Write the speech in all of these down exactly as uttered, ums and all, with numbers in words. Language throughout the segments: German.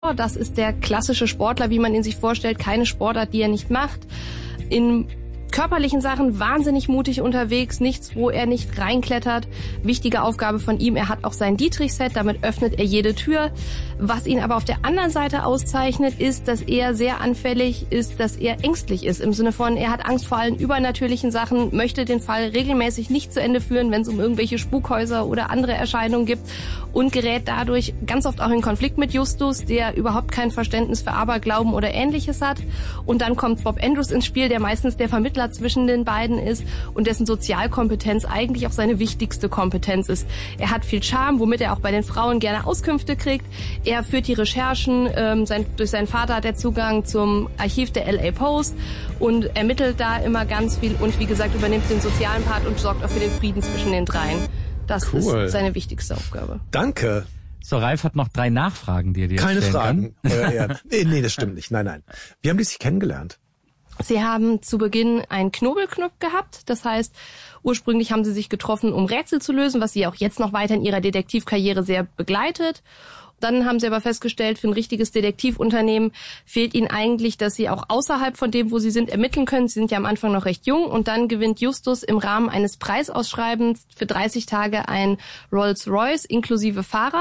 Das ist der klassische Sportler, wie man ihn sich vorstellt. Keine Sportart, die er nicht macht. In körperlichen Sachen wahnsinnig mutig unterwegs, nichts, wo er nicht reinklettert. Wichtige Aufgabe von ihm, er hat auch sein Dietrich-Set, damit öffnet er jede Tür. Was ihn aber auf der anderen Seite auszeichnet, ist, dass er sehr anfällig ist, dass er ängstlich ist. Im Sinne von, er hat Angst vor allen übernatürlichen Sachen, möchte den Fall regelmäßig nicht zu Ende führen, wenn es um irgendwelche Spukhäuser oder andere Erscheinungen gibt und gerät dadurch ganz oft auch in Konflikt mit Justus, der überhaupt kein Verständnis für Aberglauben oder Ähnliches hat. Und dann kommt Bob Andrews ins Spiel, der meistens der Vermittler zwischen den beiden ist und dessen Sozialkompetenz eigentlich auch seine wichtigste Kompetenz ist. Er hat viel Charme, womit er auch bei den Frauen gerne Auskünfte kriegt. Er führt die Recherchen, ähm, sein, durch seinen Vater hat er Zugang zum Archiv der L A Post und ermittelt da immer ganz viel und wie gesagt übernimmt den sozialen Part und sorgt auch für den Frieden zwischen den dreien. Das cool. ist seine wichtigste Aufgabe. Danke. So, Ralf hat noch drei Nachfragen, die er dir Keine stellen Fragen. kann. Äh, ja. nee, nee, das stimmt nicht. Nein, nein. Wie haben die sich kennengelernt? Sie haben zu Beginn einen Knobelclub gehabt. Das heißt, ursprünglich haben sie sich getroffen, um Rätsel zu lösen, was sie auch jetzt noch weiter in ihrer Detektivkarriere sehr begleitet. Dann haben sie aber festgestellt, für ein richtiges Detektivunternehmen fehlt ihnen eigentlich, dass sie auch außerhalb von dem, wo sie sind, ermitteln können. Sie sind ja am Anfang noch recht jung. Und dann gewinnt Justus im Rahmen eines Preisausschreibens für dreißig Tage ein Rolls-Royce inklusive Fahrer.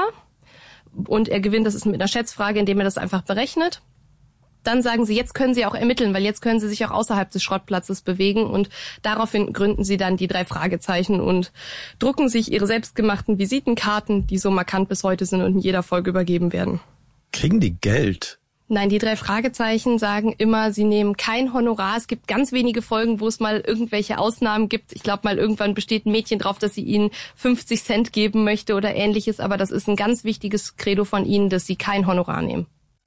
Und er gewinnt, das ist mit einer Schätzfrage, indem er das einfach berechnet. Dann sagen sie, jetzt können sie auch ermitteln, weil jetzt können sie sich auch außerhalb des Schrottplatzes bewegen und daraufhin gründen sie dann die drei Fragezeichen und drucken sich ihre selbstgemachten Visitenkarten, die so markant bis heute sind und in jeder Folge übergeben werden. Kriegen die Geld? Nein, die drei Fragezeichen sagen immer, sie nehmen kein Honorar. Es gibt ganz wenige Folgen, wo es mal irgendwelche Ausnahmen gibt. Ich glaube mal, irgendwann besteht ein Mädchen drauf, dass sie ihnen fünfzig Cent geben möchte oder Ähnliches, aber das ist ein ganz wichtiges Credo von ihnen, dass sie kein Honorar nehmen.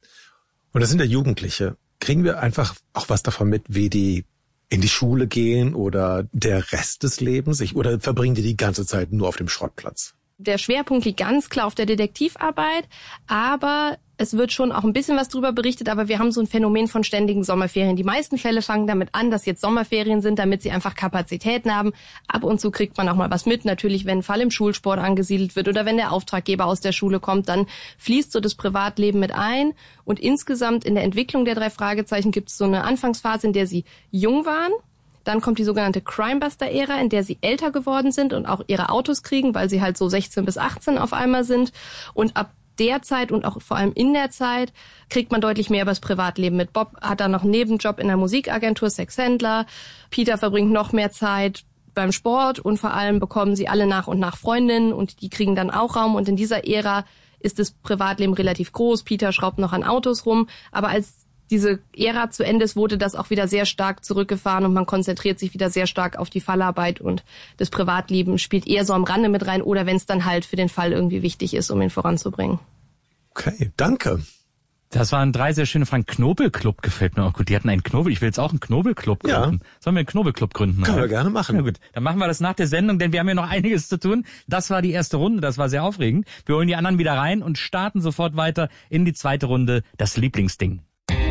Und das sind ja Jugendliche. Kriegen wir einfach auch was davon mit, wie die in die Schule gehen oder der Rest des Lebens? Ich, oder verbringen die die ganze Zeit nur auf dem Schrottplatz? Der Schwerpunkt liegt ganz klar auf der Detektivarbeit, aber es wird schon auch ein bisschen was drüber berichtet, aber wir haben so ein Phänomen von ständigen Sommerferien. Die meisten Fälle fangen damit an, dass jetzt Sommerferien sind, damit sie einfach Kapazitäten haben. Ab und zu kriegt man auch mal was mit. Natürlich, wenn ein Fall im Schulsport angesiedelt wird oder wenn der Auftraggeber aus der Schule kommt, dann fließt so das Privatleben mit ein. Und insgesamt in der Entwicklung der drei Fragezeichen gibt es so eine Anfangsphase, in der sie jung waren. Dann kommt die sogenannte Crimebuster-Ära, in der sie älter geworden sind und auch ihre Autos kriegen, weil sie halt so sechzehn bis achtzehn auf einmal sind. Und ab der Zeit und auch vor allem in der Zeit kriegt man deutlich mehr über das Privatleben mit. Bob hat dann noch einen Nebenjob in der Musikagentur, Sexhändler. Peter verbringt noch mehr Zeit beim Sport und vor allem bekommen sie alle nach und nach Freundinnen und die kriegen dann auch Raum. Und in dieser Ära ist das Privatleben relativ groß. Peter schraubt noch an Autos rum, aber als diese Ära zu Ende ist, wurde das auch wieder sehr stark zurückgefahren und man konzentriert sich wieder sehr stark auf die Fallarbeit und das Privatleben spielt eher so am Rande mit rein oder wenn es dann halt für den Fall irgendwie wichtig ist, um ihn voranzubringen. Okay, danke. Das waren drei sehr schöne Fragen. Knobelclub gefällt mir auch gut. Die hatten einen Knobel. Ich will jetzt auch einen Knobelclub gründen. Ja. Sollen wir einen Knobelclub gründen? Können wir gerne machen. Ja gut, dann machen wir das nach der Sendung, denn wir haben ja noch einiges zu tun. Das war die erste Runde, das war sehr aufregend. Wir holen die anderen wieder rein und starten sofort weiter in die zweite Runde, das Lieblingsding.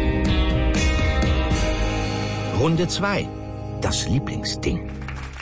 Runde zwei. Das Lieblingsding.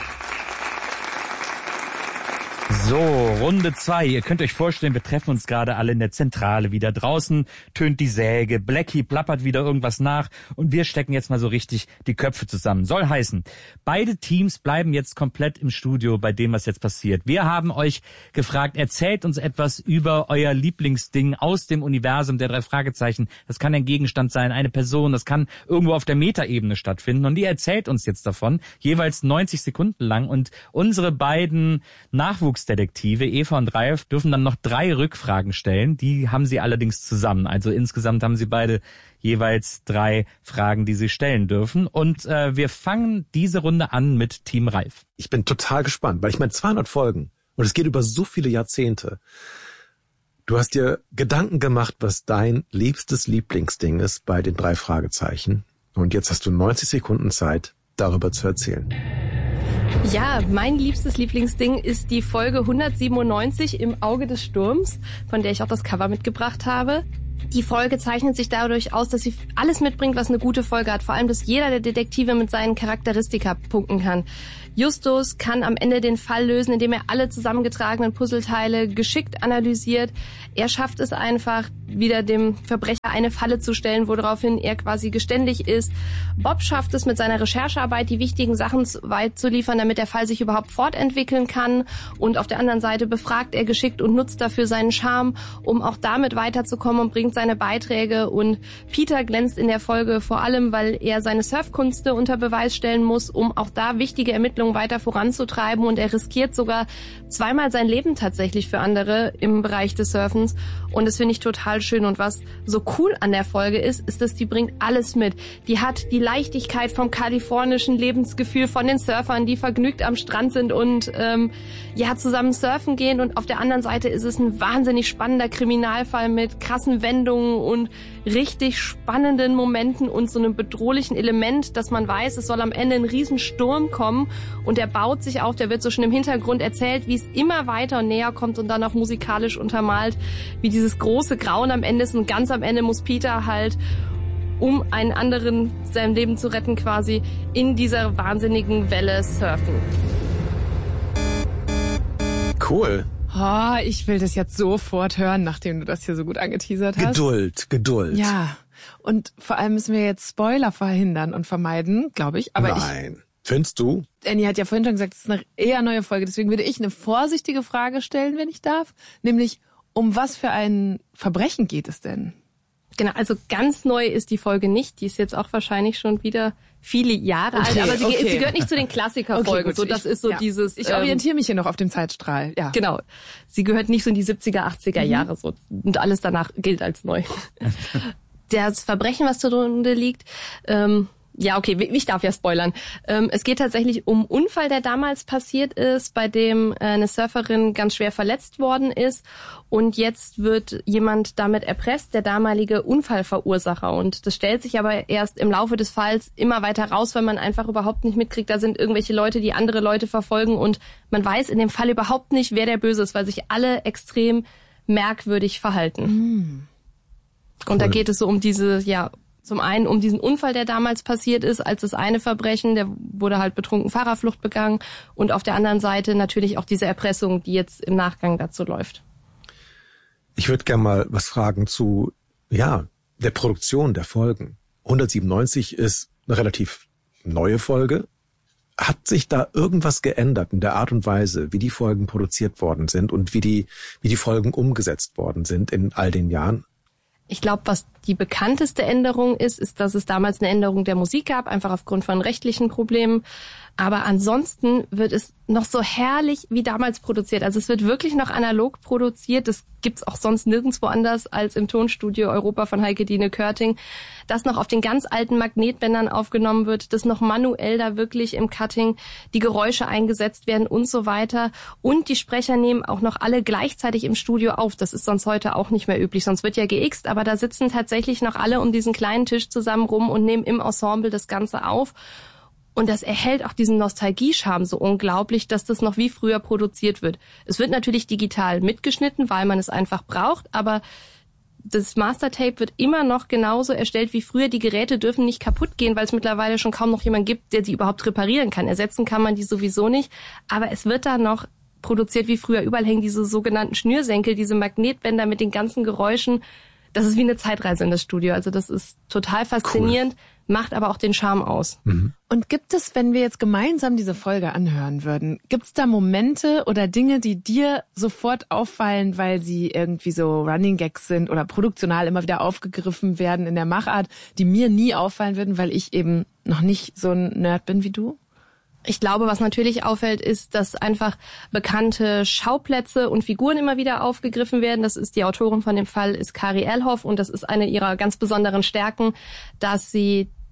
So, Runde zwei. Ihr könnt euch vorstellen, wir treffen uns gerade alle in der Zentrale wieder. Draußen tönt die Säge, Blackie plappert wieder irgendwas nach und wir stecken jetzt mal so richtig die Köpfe zusammen. Soll heißen, beide Teams bleiben jetzt komplett im Studio bei dem, was jetzt passiert. Wir haben euch gefragt, erzählt uns etwas über euer Lieblingsding aus dem Universum der drei Fragezeichen. Das kann ein Gegenstand sein, eine Person, das kann irgendwo auf der Metaebene stattfinden und ihr erzählt uns jetzt davon, jeweils neunzig Sekunden lang und unsere beiden Nachwuchs Detektive Eva und Ralf dürfen dann noch drei Rückfragen stellen. Die haben sie allerdings zusammen. Also insgesamt haben sie beide jeweils drei Fragen, die sie stellen dürfen. Und äh, wir fangen diese Runde an mit Team Ralf. Ich bin total gespannt, weil ich meine zweihundert Folgen und es geht über so viele Jahrzehnte. Du hast dir Gedanken gemacht, was dein liebstes Lieblingsding ist bei den drei Fragezeichen. Und jetzt hast du neunzig Sekunden Zeit, darüber zu erzählen. Ja, mein liebstes Lieblingsding ist die Folge hundertsiebenundneunzig im Auge des Sturms, von der ich auch das Cover mitgebracht habe. Die Folge zeichnet sich dadurch aus, dass sie alles mitbringt, was eine gute Folge hat. Vor allem, dass jeder der Detektive mit seinen Charakteristika punkten kann. Justus kann am Ende den Fall lösen, indem er alle zusammengetragenen Puzzleteile geschickt analysiert. Er schafft es einfach, wieder dem Verbrecher eine Falle zu stellen, woraufhin er quasi geständig ist. Bob schafft es mit seiner Recherchearbeit, die wichtigen Sachen weit zu liefern, damit der Fall sich überhaupt fortentwickeln kann. Und auf der anderen Seite befragt er geschickt und nutzt dafür seinen Charme, um auch damit weiterzukommen und bringt seine Beiträge. Und Peter glänzt in der Folge vor allem, weil er seine Surfkünste unter Beweis stellen muss, um auch da wichtige Ermittlungen weiter voranzutreiben. Und er riskiert sogar zweimal sein Leben tatsächlich für andere im Bereich des Surfens. Und das finde ich total schön. Und was so cool an der Folge ist, ist, dass die bringt alles mit. Die hat die Leichtigkeit vom kalifornischen Lebensgefühl von den Surfern, die vergnügt am Strand sind und ähm, ja zusammen surfen gehen. Und auf der anderen Seite ist es ein wahnsinnig spannender Kriminalfall mit krassen Wendungen und richtig spannenden Momenten und so einem bedrohlichen Element, dass man weiß, es soll am Ende ein Riesensturm kommen und der baut sich auf, der wird so schon im Hintergrund erzählt, wie es immer weiter und näher kommt und dann auch musikalisch untermalt, wie dieses große Grauen am Ende ist und ganz am Ende muss Peter halt, um einen anderen sein Leben zu retten quasi, in dieser wahnsinnigen Welle surfen. Cool. Oh, ich will das jetzt sofort hören, nachdem du das hier so gut angeteasert hast. Geduld, Geduld. Ja, und vor allem müssen wir jetzt Spoiler verhindern und vermeiden, glaube ich. Aber Nein, ich, findest du? Annie hat ja vorhin schon gesagt, es ist eine eher neue Folge. Deswegen würde ich eine vorsichtige Frage stellen, wenn ich darf. Nämlich, um was für ein Verbrechen geht es denn? Genau, also ganz neu ist die Folge nicht. Die ist jetzt auch wahrscheinlich schon wieder viele Jahre okay, alt. Aber sie, okay. sie gehört nicht zu den Klassikerfolgen. Okay, so, das ich, ist so ja. dieses. Ich orientiere ähm, mich hier noch auf dem Zeitstrahl. Ja. Genau. Sie gehört nicht so in die siebziger, achtziger mhm. Jahre so. Und alles danach gilt als neu. Das Verbrechen, was zugrunde liegt, ähm, ja, okay, ich darf ja spoilern. Ähm, es geht tatsächlich um einen Unfall, der damals passiert ist, bei dem äh, eine Surferin ganz schwer verletzt worden ist. Und jetzt wird jemand damit erpresst, der damalige Unfallverursacher. Und das stellt sich aber erst im Laufe des Falls immer weiter raus, weil man einfach überhaupt nicht mitkriegt, da sind irgendwelche Leute, die andere Leute verfolgen. Und man weiß in dem Fall überhaupt nicht, wer der Böse ist, weil sich alle extrem merkwürdig verhalten. Mhm. Cool. Und da geht es so um diese, ja, zum einen um diesen Unfall, der damals passiert ist, als das eine Verbrechen, der wurde halt betrunken Fahrerflucht begangen. Und auf der anderen Seite natürlich auch diese Erpressung, die jetzt im Nachgang dazu läuft. Ich würde gerne mal was fragen zu, ja, der Produktion der Folgen. hundertsiebenundneunzig ist eine relativ neue Folge. Hat sich da irgendwas geändert in der Art und Weise, wie die Folgen produziert worden sind und wie die, wie die Folgen umgesetzt worden sind in all den Jahren? Ich glaube, was die bekannteste Änderung ist, ist, dass es damals eine Änderung der Musik gab, einfach aufgrund von rechtlichen Problemen. Aber ansonsten wird es noch so herrlich wie damals produziert. Also es wird wirklich noch analog produziert. Das gibt's auch sonst nirgendwo anders als im Tonstudio Europa von Heike-Dine Körting. Das noch auf den ganz alten Magnetbändern aufgenommen wird, das noch manuell da wirklich im Cutting die Geräusche eingesetzt werden und so weiter. Und die Sprecher nehmen auch noch alle gleichzeitig im Studio auf. Das ist sonst heute auch nicht mehr üblich. Sonst wird ja geixt, aber da sitzen tatsächlich noch alle um diesen kleinen Tisch zusammen rum und nehmen im Ensemble das Ganze auf. Und das erhält auch diesen Nostalgie-Charme so unglaublich, dass das noch wie früher produziert wird. Es wird natürlich digital mitgeschnitten, weil man es einfach braucht, aber das Mastertape wird immer noch genauso erstellt wie früher. Die Geräte dürfen nicht kaputt gehen, weil es mittlerweile schon kaum noch jemand gibt, der sie überhaupt reparieren kann. Ersetzen kann man die sowieso nicht, aber es wird da noch produziert wie früher. Überall hängen diese sogenannten Schnürsenkel, diese Magnetbänder mit den ganzen Geräuschen. Das ist wie eine Zeitreise in das Studio. Also das ist total faszinierend, cool. Macht aber auch den Charme aus. Mhm. Und gibt es, wenn wir jetzt gemeinsam diese Folge anhören würden, gibt es da Momente oder Dinge, die dir sofort auffallen, weil sie irgendwie so Running Gags sind oder produktional immer wieder aufgegriffen werden in der Machart, die mir nie auffallen würden, weil ich eben noch nicht so ein Nerd bin wie du? Ich glaube, was natürlich auffällt, ist, dass einfach bekannte Schauplätze und Figuren immer wieder aufgegriffen werden. Das ist die Autorin von dem Fall, ist Kari Elhoff, und das ist eine ihrer ganz besonderen Stärken, dass sie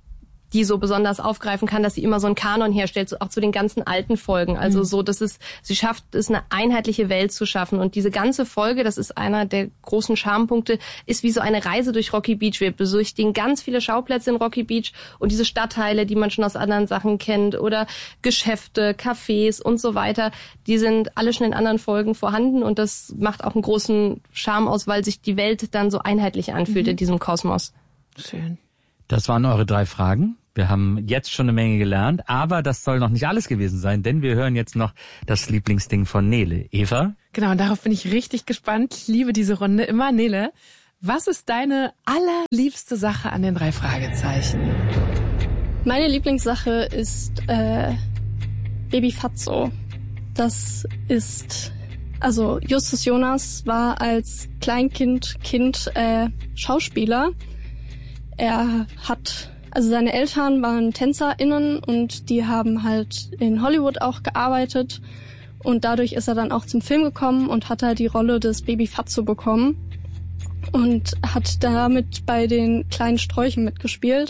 die so besonders aufgreifen kann, dass sie immer so einen Kanon herstellt, so auch zu den ganzen alten Folgen. Also mhm. so, dass es, sie schafft es, eine einheitliche Welt zu schaffen. Und diese ganze Folge, das ist einer der großen Charmepunkte, ist wie so eine Reise durch Rocky Beach. Wir besichtigen ganz viele Schauplätze in Rocky Beach und diese Stadtteile, die man schon aus anderen Sachen kennt, oder Geschäfte, Cafés und so weiter, die sind alle schon in anderen Folgen vorhanden und das macht auch einen großen Charme aus, weil sich die Welt dann so einheitlich anfühlt mhm. in diesem Kosmos. Schön. Das waren eure drei Fragen. Wir haben jetzt schon eine Menge gelernt, aber das soll noch nicht alles gewesen sein, denn wir hören jetzt noch das Lieblingsding von Nele. Eva? Genau, und darauf bin ich richtig gespannt. Ich liebe diese Runde immer. Nele, was ist deine allerliebste Sache an den drei Fragezeichen? Meine Lieblingssache ist äh, Baby Fatso. Das ist, also Justus Jonas war als Kleinkind, Kind äh, Schauspieler. Er hat, also seine Eltern waren TänzerInnen und die haben halt in Hollywood auch gearbeitet und dadurch ist er dann auch zum Film gekommen und hat halt die Rolle des Baby Fatso bekommen und hat damit bei den kleinen Sträuchen mitgespielt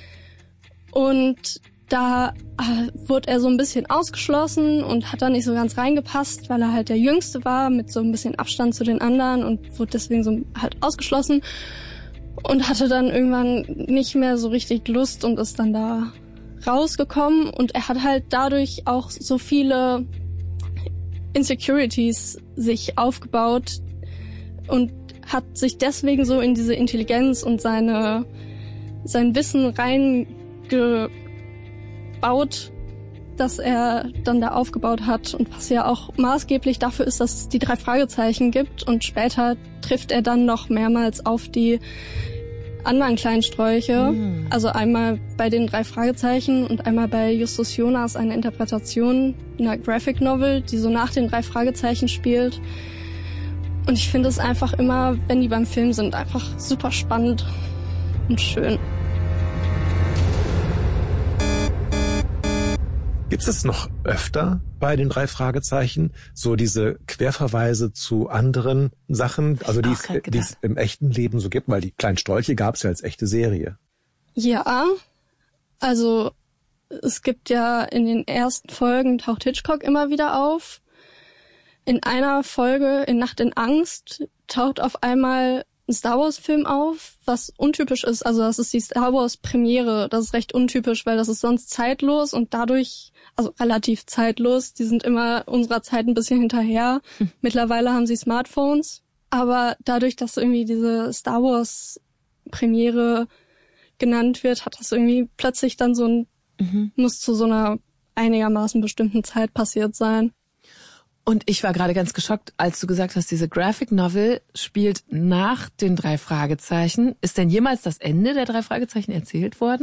und da wurde er so ein bisschen ausgeschlossen und hat da nicht so ganz reingepasst, weil er halt der Jüngste war mit so ein bisschen Abstand zu den anderen und wurde deswegen so halt ausgeschlossen. Und hatte dann irgendwann nicht mehr so richtig Lust und ist dann da rausgekommen. Und er hat halt dadurch auch so viele Insecurities sich aufgebaut und hat sich deswegen so in diese Intelligenz und seine sein Wissen reingebaut, das er dann da aufgebaut hat und was ja auch maßgeblich dafür ist, dass es die drei Fragezeichen gibt und später trifft er dann noch mehrmals auf die anderen kleinen Sträuche, mhm. also einmal bei den drei Fragezeichen und einmal bei Justus Jonas eine Interpretation einer Graphic Novel, die so nach den drei Fragezeichen spielt und ich finde es einfach immer, wenn die beim Film sind, einfach super spannend und schön. Gibt es noch öfter bei den drei Fragezeichen so diese Querverweise zu anderen Sachen, also die es, die es im echten Leben so gibt? Weil die kleinen Strolche gab es ja als echte Serie. Ja, also es gibt ja in den ersten Folgen taucht Hitchcock immer wieder auf. In einer Folge, in Nacht in Angst, taucht auf einmal ein Star Wars Film auf, was untypisch ist. Also das ist die Star Wars Premiere. Das ist recht untypisch, weil das ist sonst zeitlos und dadurch, also relativ zeitlos. Die sind immer unserer Zeit ein bisschen hinterher. Hm. Mittlerweile haben sie Smartphones. Aber dadurch, dass irgendwie diese Star Wars Premiere genannt wird, hat das irgendwie plötzlich dann so ein, mhm. muss zu so einer einigermaßen bestimmten Zeit passiert sein. Und ich war gerade ganz geschockt, als du gesagt hast, diese Graphic Novel spielt nach den drei Fragezeichen. Ist denn jemals das Ende der drei Fragezeichen erzählt worden?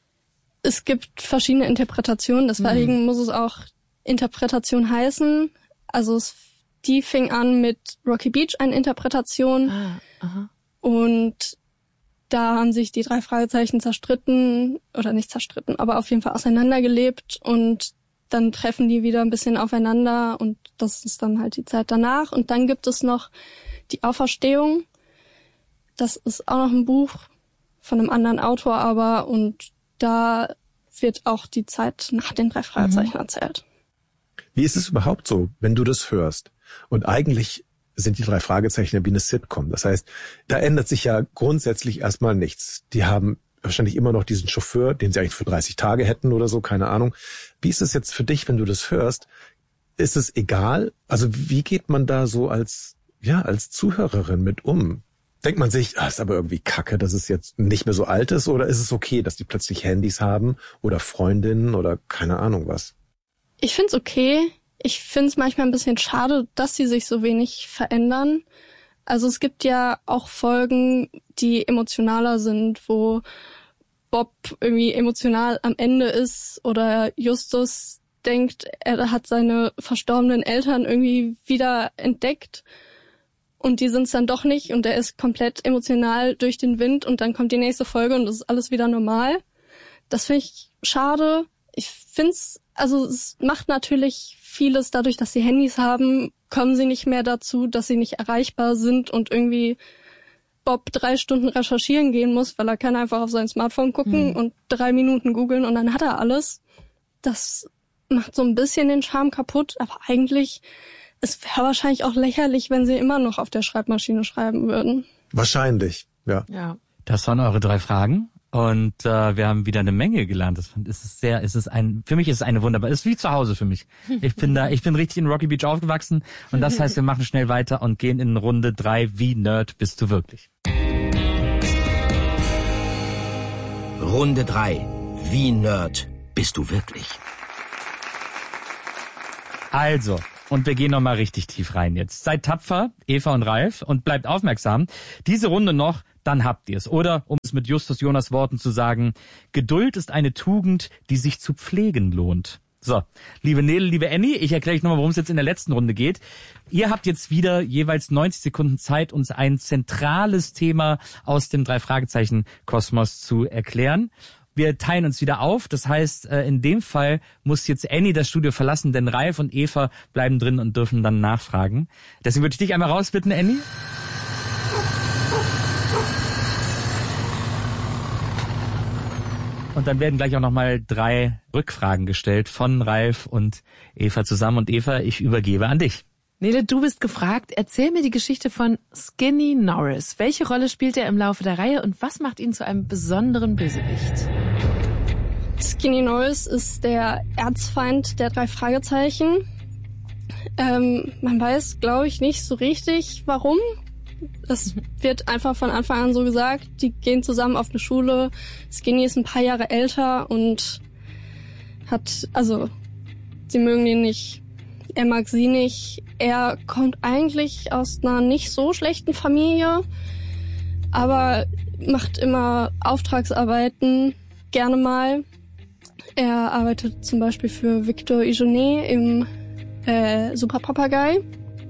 Es gibt verschiedene Interpretationen, deswegen mhm. muss es auch Interpretation heißen. Also es, die fing an mit Rocky Beach, eine Interpretation. Ah, aha. Und da haben sich die drei Fragezeichen zerstritten, oder nicht zerstritten, aber auf jeden Fall auseinandergelebt und dann treffen die wieder ein bisschen aufeinander und das ist dann halt die Zeit danach. Und dann gibt es noch die Auferstehung. Das ist auch noch ein Buch von einem anderen Autor, aber und da wird auch die Zeit nach den drei Fragezeichen mhm. erzählt. Wie ist es überhaupt so, wenn du das hörst? Und eigentlich sind die drei Fragezeichen ja wie eine Sitcom. Das heißt, da ändert sich ja grundsätzlich erstmal nichts. Die haben wahrscheinlich immer noch diesen Chauffeur, den sie eigentlich für dreißig Tage hätten oder so, keine Ahnung. Wie ist es jetzt für dich, wenn du das hörst? Ist es egal? Also wie geht man da so als, ja, als Zuhörerin mit um? Denkt man sich, ah, ist aber irgendwie kacke, dass es jetzt nicht mehr so alt ist, oder ist es okay, dass die plötzlich Handys haben oder Freundinnen oder keine Ahnung was? Ich find's okay. Ich find's manchmal ein bisschen schade, dass sie sich so wenig verändern. Also es gibt ja auch Folgen, die emotionaler sind, wo Bob irgendwie emotional am Ende ist oder Justus denkt, er hat seine verstorbenen Eltern irgendwie wieder entdeckt und die sind es dann doch nicht und er ist komplett emotional durch den Wind und dann kommt die nächste Folge und das ist alles wieder normal. Das finde ich schade. Ich finde es, also es macht natürlich vieles dadurch, dass sie Handys haben, kommen sie nicht mehr dazu, dass sie nicht erreichbar sind und irgendwie Bob drei Stunden recherchieren gehen muss, weil er kann einfach auf sein Smartphone gucken mhm. und drei Minuten googeln und dann hat er alles. Das macht so ein bisschen den Charme kaputt, aber eigentlich, es wäre wahrscheinlich auch lächerlich, wenn sie immer noch auf der Schreibmaschine schreiben würden. Wahrscheinlich, ja. Ja. Das waren eure drei Fragen. Und äh, wir haben wieder eine Menge gelernt. Das ist es sehr, ist es ein, für mich ist es eine wunderbar, es ist wie zu Hause für mich. Ich bin da, ich bin richtig in Rocky Beach aufgewachsen und das heißt, wir machen schnell weiter und gehen in Runde drei. Wie Nerd bist du wirklich? Runde drei. Wie Nerd bist du wirklich? Also, und wir gehen nochmal richtig tief rein jetzt. Seid tapfer, Eva und Ralf, und bleibt aufmerksam. Diese Runde noch, dann habt ihr es. Oder, um es mit Justus Jonas Worten zu sagen, Geduld ist eine Tugend, die sich zu pflegen lohnt. So, liebe Nele, liebe Annie, ich erkläre euch nochmal, worum es jetzt in der letzten Runde geht. Ihr habt jetzt wieder jeweils neunzig Sekunden Zeit, uns ein zentrales Thema aus dem Drei-Fragezeichen-Kosmos zu erklären. Wir teilen uns wieder auf. Das heißt, in dem Fall muss jetzt Annie das Studio verlassen, denn Ralf und Eva bleiben drin und dürfen dann nachfragen. Deswegen würde ich dich einmal rausbitten, Annie. Und dann werden gleich auch nochmal drei Rückfragen gestellt von Ralf und Eva zusammen. Und Eva, ich übergebe an dich. Nele, du bist gefragt. Erzähl mir die Geschichte von Skinny Norris. Welche Rolle spielt er im Laufe der Reihe und was macht ihn zu einem besonderen Bösewicht? Skinny Norris ist der Erzfeind der drei Fragezeichen. Ähm, man weiß, glaube ich, nicht so richtig, warum. Es wird einfach von Anfang an so gesagt, die gehen zusammen auf eine Schule. Skinny ist ein paar Jahre älter und hat, also, sie mögen ihn nicht. Er mag sie nicht. Er kommt eigentlich aus einer nicht so schlechten Familie, aber macht immer Auftragsarbeiten, gerne mal. Er arbeitet zum Beispiel für Victor Eugenie im äh, Super Papagei.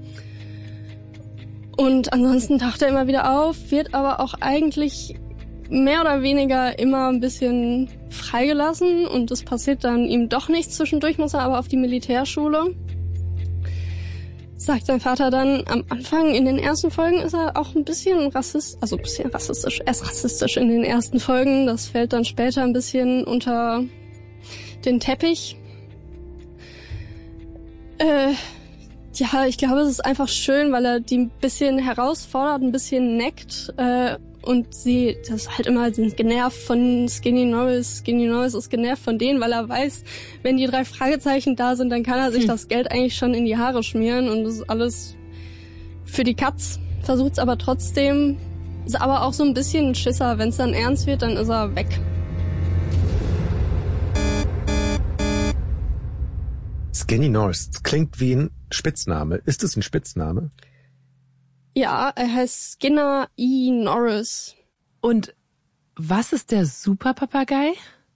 Und ansonsten taucht er immer wieder auf, wird aber auch eigentlich mehr oder weniger immer ein bisschen freigelassen und es passiert dann ihm doch nichts. Zwischendurch muss er aber auf die Militärschule. Sagt sein Vater dann am Anfang, in den ersten Folgen ist er auch ein bisschen rassistisch, also ein bisschen rassistisch, er ist rassistisch in den ersten Folgen, das fällt dann später ein bisschen unter den Teppich. Äh, ja, ich glaube, es ist einfach schön, weil er die ein bisschen herausfordert, ein bisschen neckt, äh, und sie, das ist halt immer, sind genervt von Skinny Norris. Skinny Norris ist genervt von denen, weil er weiß, wenn die drei Fragezeichen da sind, dann kann er sich hm. das Geld eigentlich schon in die Haare schmieren und das ist alles für die Katz. Versucht's aber trotzdem, ist aber auch so ein bisschen ein Schisser. Wenn es dann ernst wird, dann ist er weg. Skinny Norris, das klingt wie ein Spitzname. Ist es ein Spitzname? Ja, er heißt Skinner E. Norris. Und was ist der Superpapagei?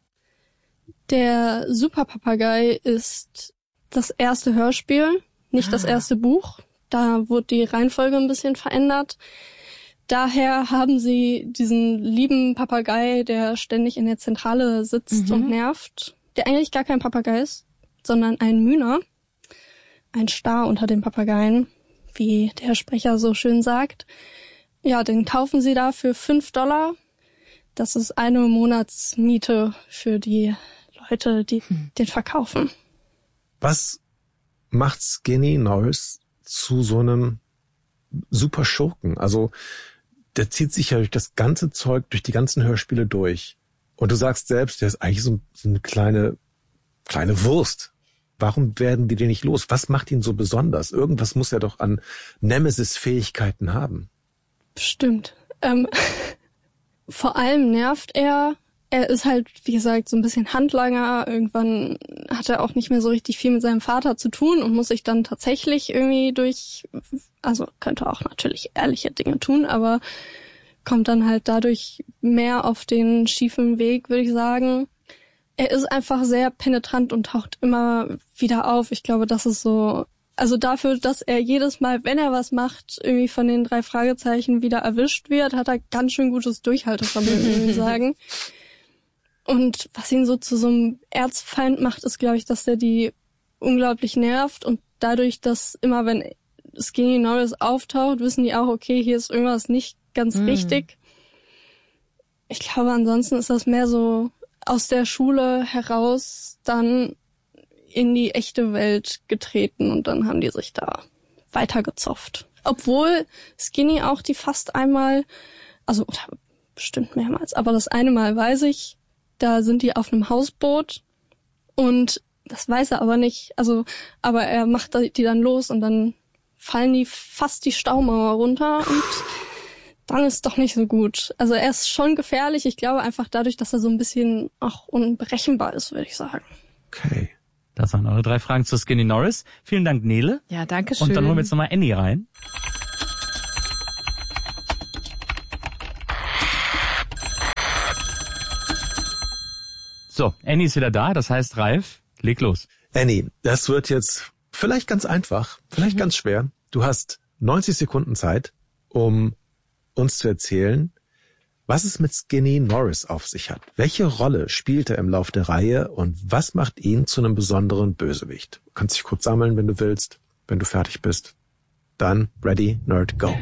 Der Superpapagei ist das erste Hörspiel, nicht ah. das erste Buch. Da wurde die Reihenfolge ein bisschen verändert. Daher haben sie diesen lieben Papagei, der ständig in der Zentrale sitzt mhm. und nervt, der eigentlich gar kein Papagei ist, sondern ein Mühner, ein Star unter den Papageien, wie der Sprecher so schön sagt. Ja, den kaufen sie da für fünf Dollar. Das ist eine Monatsmiete für die Leute, die hm. den verkaufen. Was macht Skinny Norris zu so einem super Schurken? Also der zieht sich ja durch das ganze Zeug, durch die ganzen Hörspiele durch. Und du sagst selbst, der ist eigentlich so, so eine kleine, kleine Wurst. Warum werden die den nicht los? Was macht ihn so besonders? Irgendwas muss er doch an Nemesis-Fähigkeiten haben. Bestimmt. Ähm, vor allem nervt er. Er ist halt, wie gesagt, so ein bisschen Handlanger. Irgendwann hat er auch nicht mehr so richtig viel mit seinem Vater zu tun und muss sich dann tatsächlich irgendwie durch, also könnte auch natürlich ehrliche Dinge tun, aber kommt dann halt dadurch mehr auf den schiefen Weg, würde ich sagen. Er ist einfach sehr penetrant und taucht immer wieder auf. Ich glaube, das ist so, also dafür, dass er jedes Mal, wenn er was macht, irgendwie von den drei Fragezeichen wieder erwischt wird, hat er ganz schön gutes Durchhaltevermögen, würde ich sagen. Und was ihn so zu so einem Erzfeind macht, ist, glaube ich, dass er die unglaublich nervt und dadurch, dass immer, wenn Skinny Norris auftaucht, wissen die auch, okay, hier ist irgendwas nicht ganz Mhm. richtig. Ich glaube, ansonsten ist das mehr so aus der Schule heraus dann in die echte Welt getreten und dann haben die sich da weitergezofft. Obwohl Skinny auch die fast einmal, also oder bestimmt mehrmals, aber das eine Mal weiß ich, da sind die auf einem Hausboot und das weiß er aber nicht, also aber er macht die dann los und dann fallen die fast die Staumauer runter und dann ist doch nicht so gut. Also er ist schon gefährlich, ich glaube einfach dadurch, dass er so ein bisschen auch unberechenbar ist, würde ich sagen. Okay. Das waren eure drei Fragen zu Skinny Norris. Vielen Dank, Nele. Ja, danke schön. Und dann holen wir jetzt nochmal Annie rein. So, Annie ist wieder da, das heißt, Ralf, leg los. Annie, das wird jetzt vielleicht ganz einfach, vielleicht ganz schwer. Du hast neunzig Sekunden Zeit, um uns zu erzählen, was es mit Skinny Norris auf sich hat. Welche Rolle spielt er im Lauf der Reihe und was macht ihn zu einem besonderen Bösewicht? Du kannst dich kurz sammeln, wenn du willst, wenn du fertig bist. Dann ready, nerd, go.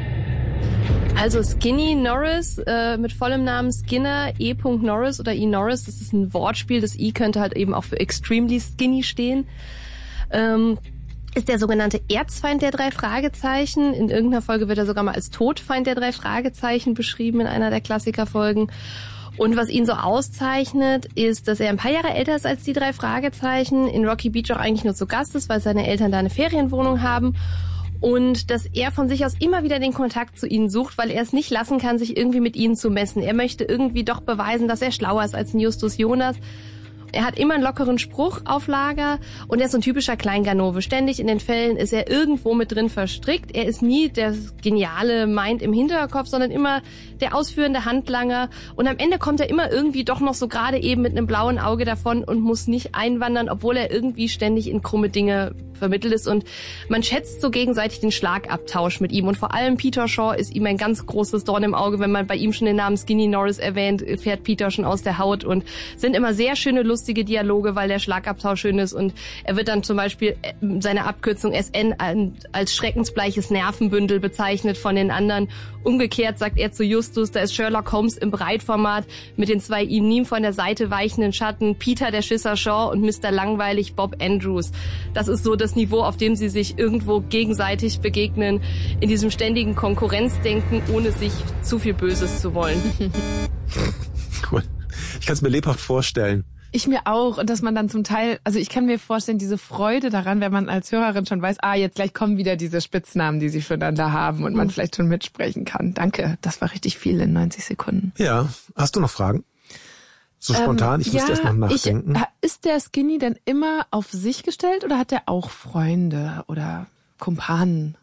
Also Skinny Norris äh, mit vollem Namen Skinner E. Norris oder E. Norris, das ist ein Wortspiel. Das I könnte halt eben auch für extremely skinny stehen. Ähm, ist der sogenannte Erzfeind der drei Fragezeichen. In irgendeiner Folge wird er sogar mal als Todfeind der drei Fragezeichen beschrieben in einer der Klassikerfolgen. Und was ihn so auszeichnet, ist, dass er ein paar Jahre älter ist als die drei Fragezeichen, in Rocky Beach auch eigentlich nur zu Gast ist, weil seine Eltern da eine Ferienwohnung haben. Und dass er von sich aus immer wieder den Kontakt zu ihnen sucht, weil er es nicht lassen kann, sich irgendwie mit ihnen zu messen. Er möchte irgendwie doch beweisen, dass er schlauer ist als ein Justus Jonas. Er hat immer einen lockeren Spruch auf Lager und er ist so ein typischer Kleinganove. Ständig in den Fällen ist er irgendwo mit drin verstrickt. Er ist nie der geniale Mind im Hinterkopf, sondern immer der ausführende Handlanger. Und am Ende kommt er immer irgendwie doch noch so gerade eben mit einem blauen Auge davon und muss nicht einwandern, obwohl er irgendwie ständig in krumme Dinge vermittelt ist. Und man schätzt so gegenseitig den Schlagabtausch mit ihm. Und vor allem Peter Shaw ist ihm ein ganz großes Dorn im Auge. Wenn man bei ihm schon den Namen Skinny Norris erwähnt, fährt Peter schon aus der Haut. Und sind immer sehr schöne, lustige Dialoge, weil der Schlagabtausch schön ist. Und er wird dann zum Beispiel seine Abkürzung S N als schreckensbleiches Nervenbündel bezeichnet von den anderen. Umgekehrt sagt er zu Justus, da ist Sherlock Holmes im Breitformat mit den zwei ihm nie von der Seite weichenden Schatten, Peter der Schisser Shaw und Mister Langweilig Bob Andrews. Das ist so das Niveau, auf dem sie sich irgendwo gegenseitig begegnen, in diesem ständigen Konkurrenzdenken, ohne sich zu viel Böses zu wollen. Cool. Ich kann es mir lebhaft vorstellen. Ich mir auch. Und dass man dann zum Teil, also ich kann mir vorstellen, diese Freude daran, wenn man als Hörerin schon weiß, ah, jetzt gleich kommen wieder diese Spitznamen, die sie füreinander haben und man vielleicht schon mitsprechen kann. Danke, das war richtig viel in neunzig Sekunden. Ja, hast du noch Fragen? So spontan, ich ähm, musste ja, erst noch nachdenken. Ich, ist der Skinny denn immer auf sich gestellt oder hat der auch Freunde oder Kumpanen?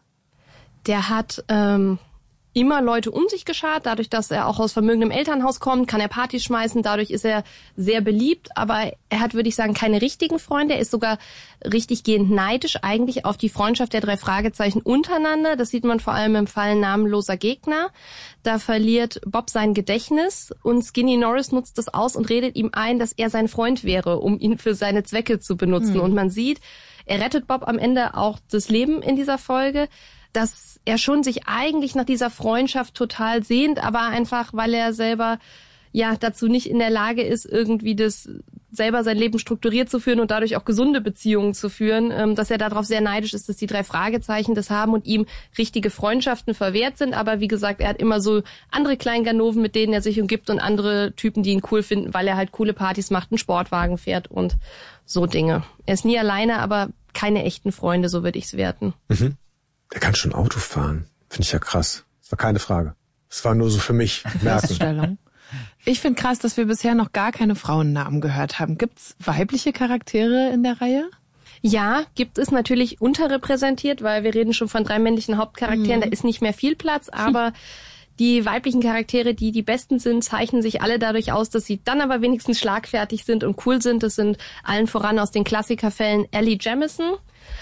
Der hat ähm, immer Leute um sich geschart. Dadurch, dass er auch aus vermögendem Elternhaus kommt, kann er Partys schmeißen. Dadurch ist er sehr beliebt. Aber er hat, würde ich sagen, keine richtigen Freunde. Er ist sogar richtig gehend neidisch eigentlich auf die Freundschaft der drei Fragezeichen untereinander. Das sieht man vor allem im Fall Namenloser Gegner. Da verliert Bob sein Gedächtnis und Skinny Norris nutzt das aus und redet ihm ein, dass er sein Freund wäre, um ihn für seine Zwecke zu benutzen. Mhm. Und man sieht, er rettet Bob am Ende auch das Leben in dieser Folge, dass er schon sich eigentlich nach dieser Freundschaft total sehnt, aber einfach, weil er selber ja dazu nicht in der Lage ist, irgendwie das selber sein Leben strukturiert zu führen und dadurch auch gesunde Beziehungen zu führen, dass er darauf sehr neidisch ist, dass die drei Fragezeichen das haben und ihm richtige Freundschaften verwehrt sind. Aber wie gesagt, er hat immer so andere Kleinganoven, mit denen er sich umgibt und andere Typen, die ihn cool finden, weil er halt coole Partys macht, einen Sportwagen fährt und so Dinge. Er ist nie alleine, aber keine echten Freunde, so würde ich es werten. Mhm. Der kann schon Auto fahren. Finde ich ja krass. Das war keine Frage. Das war nur so für mich merken. Ich finde krass, dass wir bisher noch gar keine Frauennamen gehört haben. Gibt's weibliche Charaktere in der Reihe? Ja, gibt es natürlich unterrepräsentiert, weil wir reden schon von drei männlichen Hauptcharakteren. Mhm. Da ist nicht mehr viel Platz, aber die weiblichen Charaktere, die die besten sind, zeichnen sich alle dadurch aus, dass sie dann aber wenigstens schlagfertig sind und cool sind. Das sind allen voran aus den Klassikerfällen Ellie Jamison,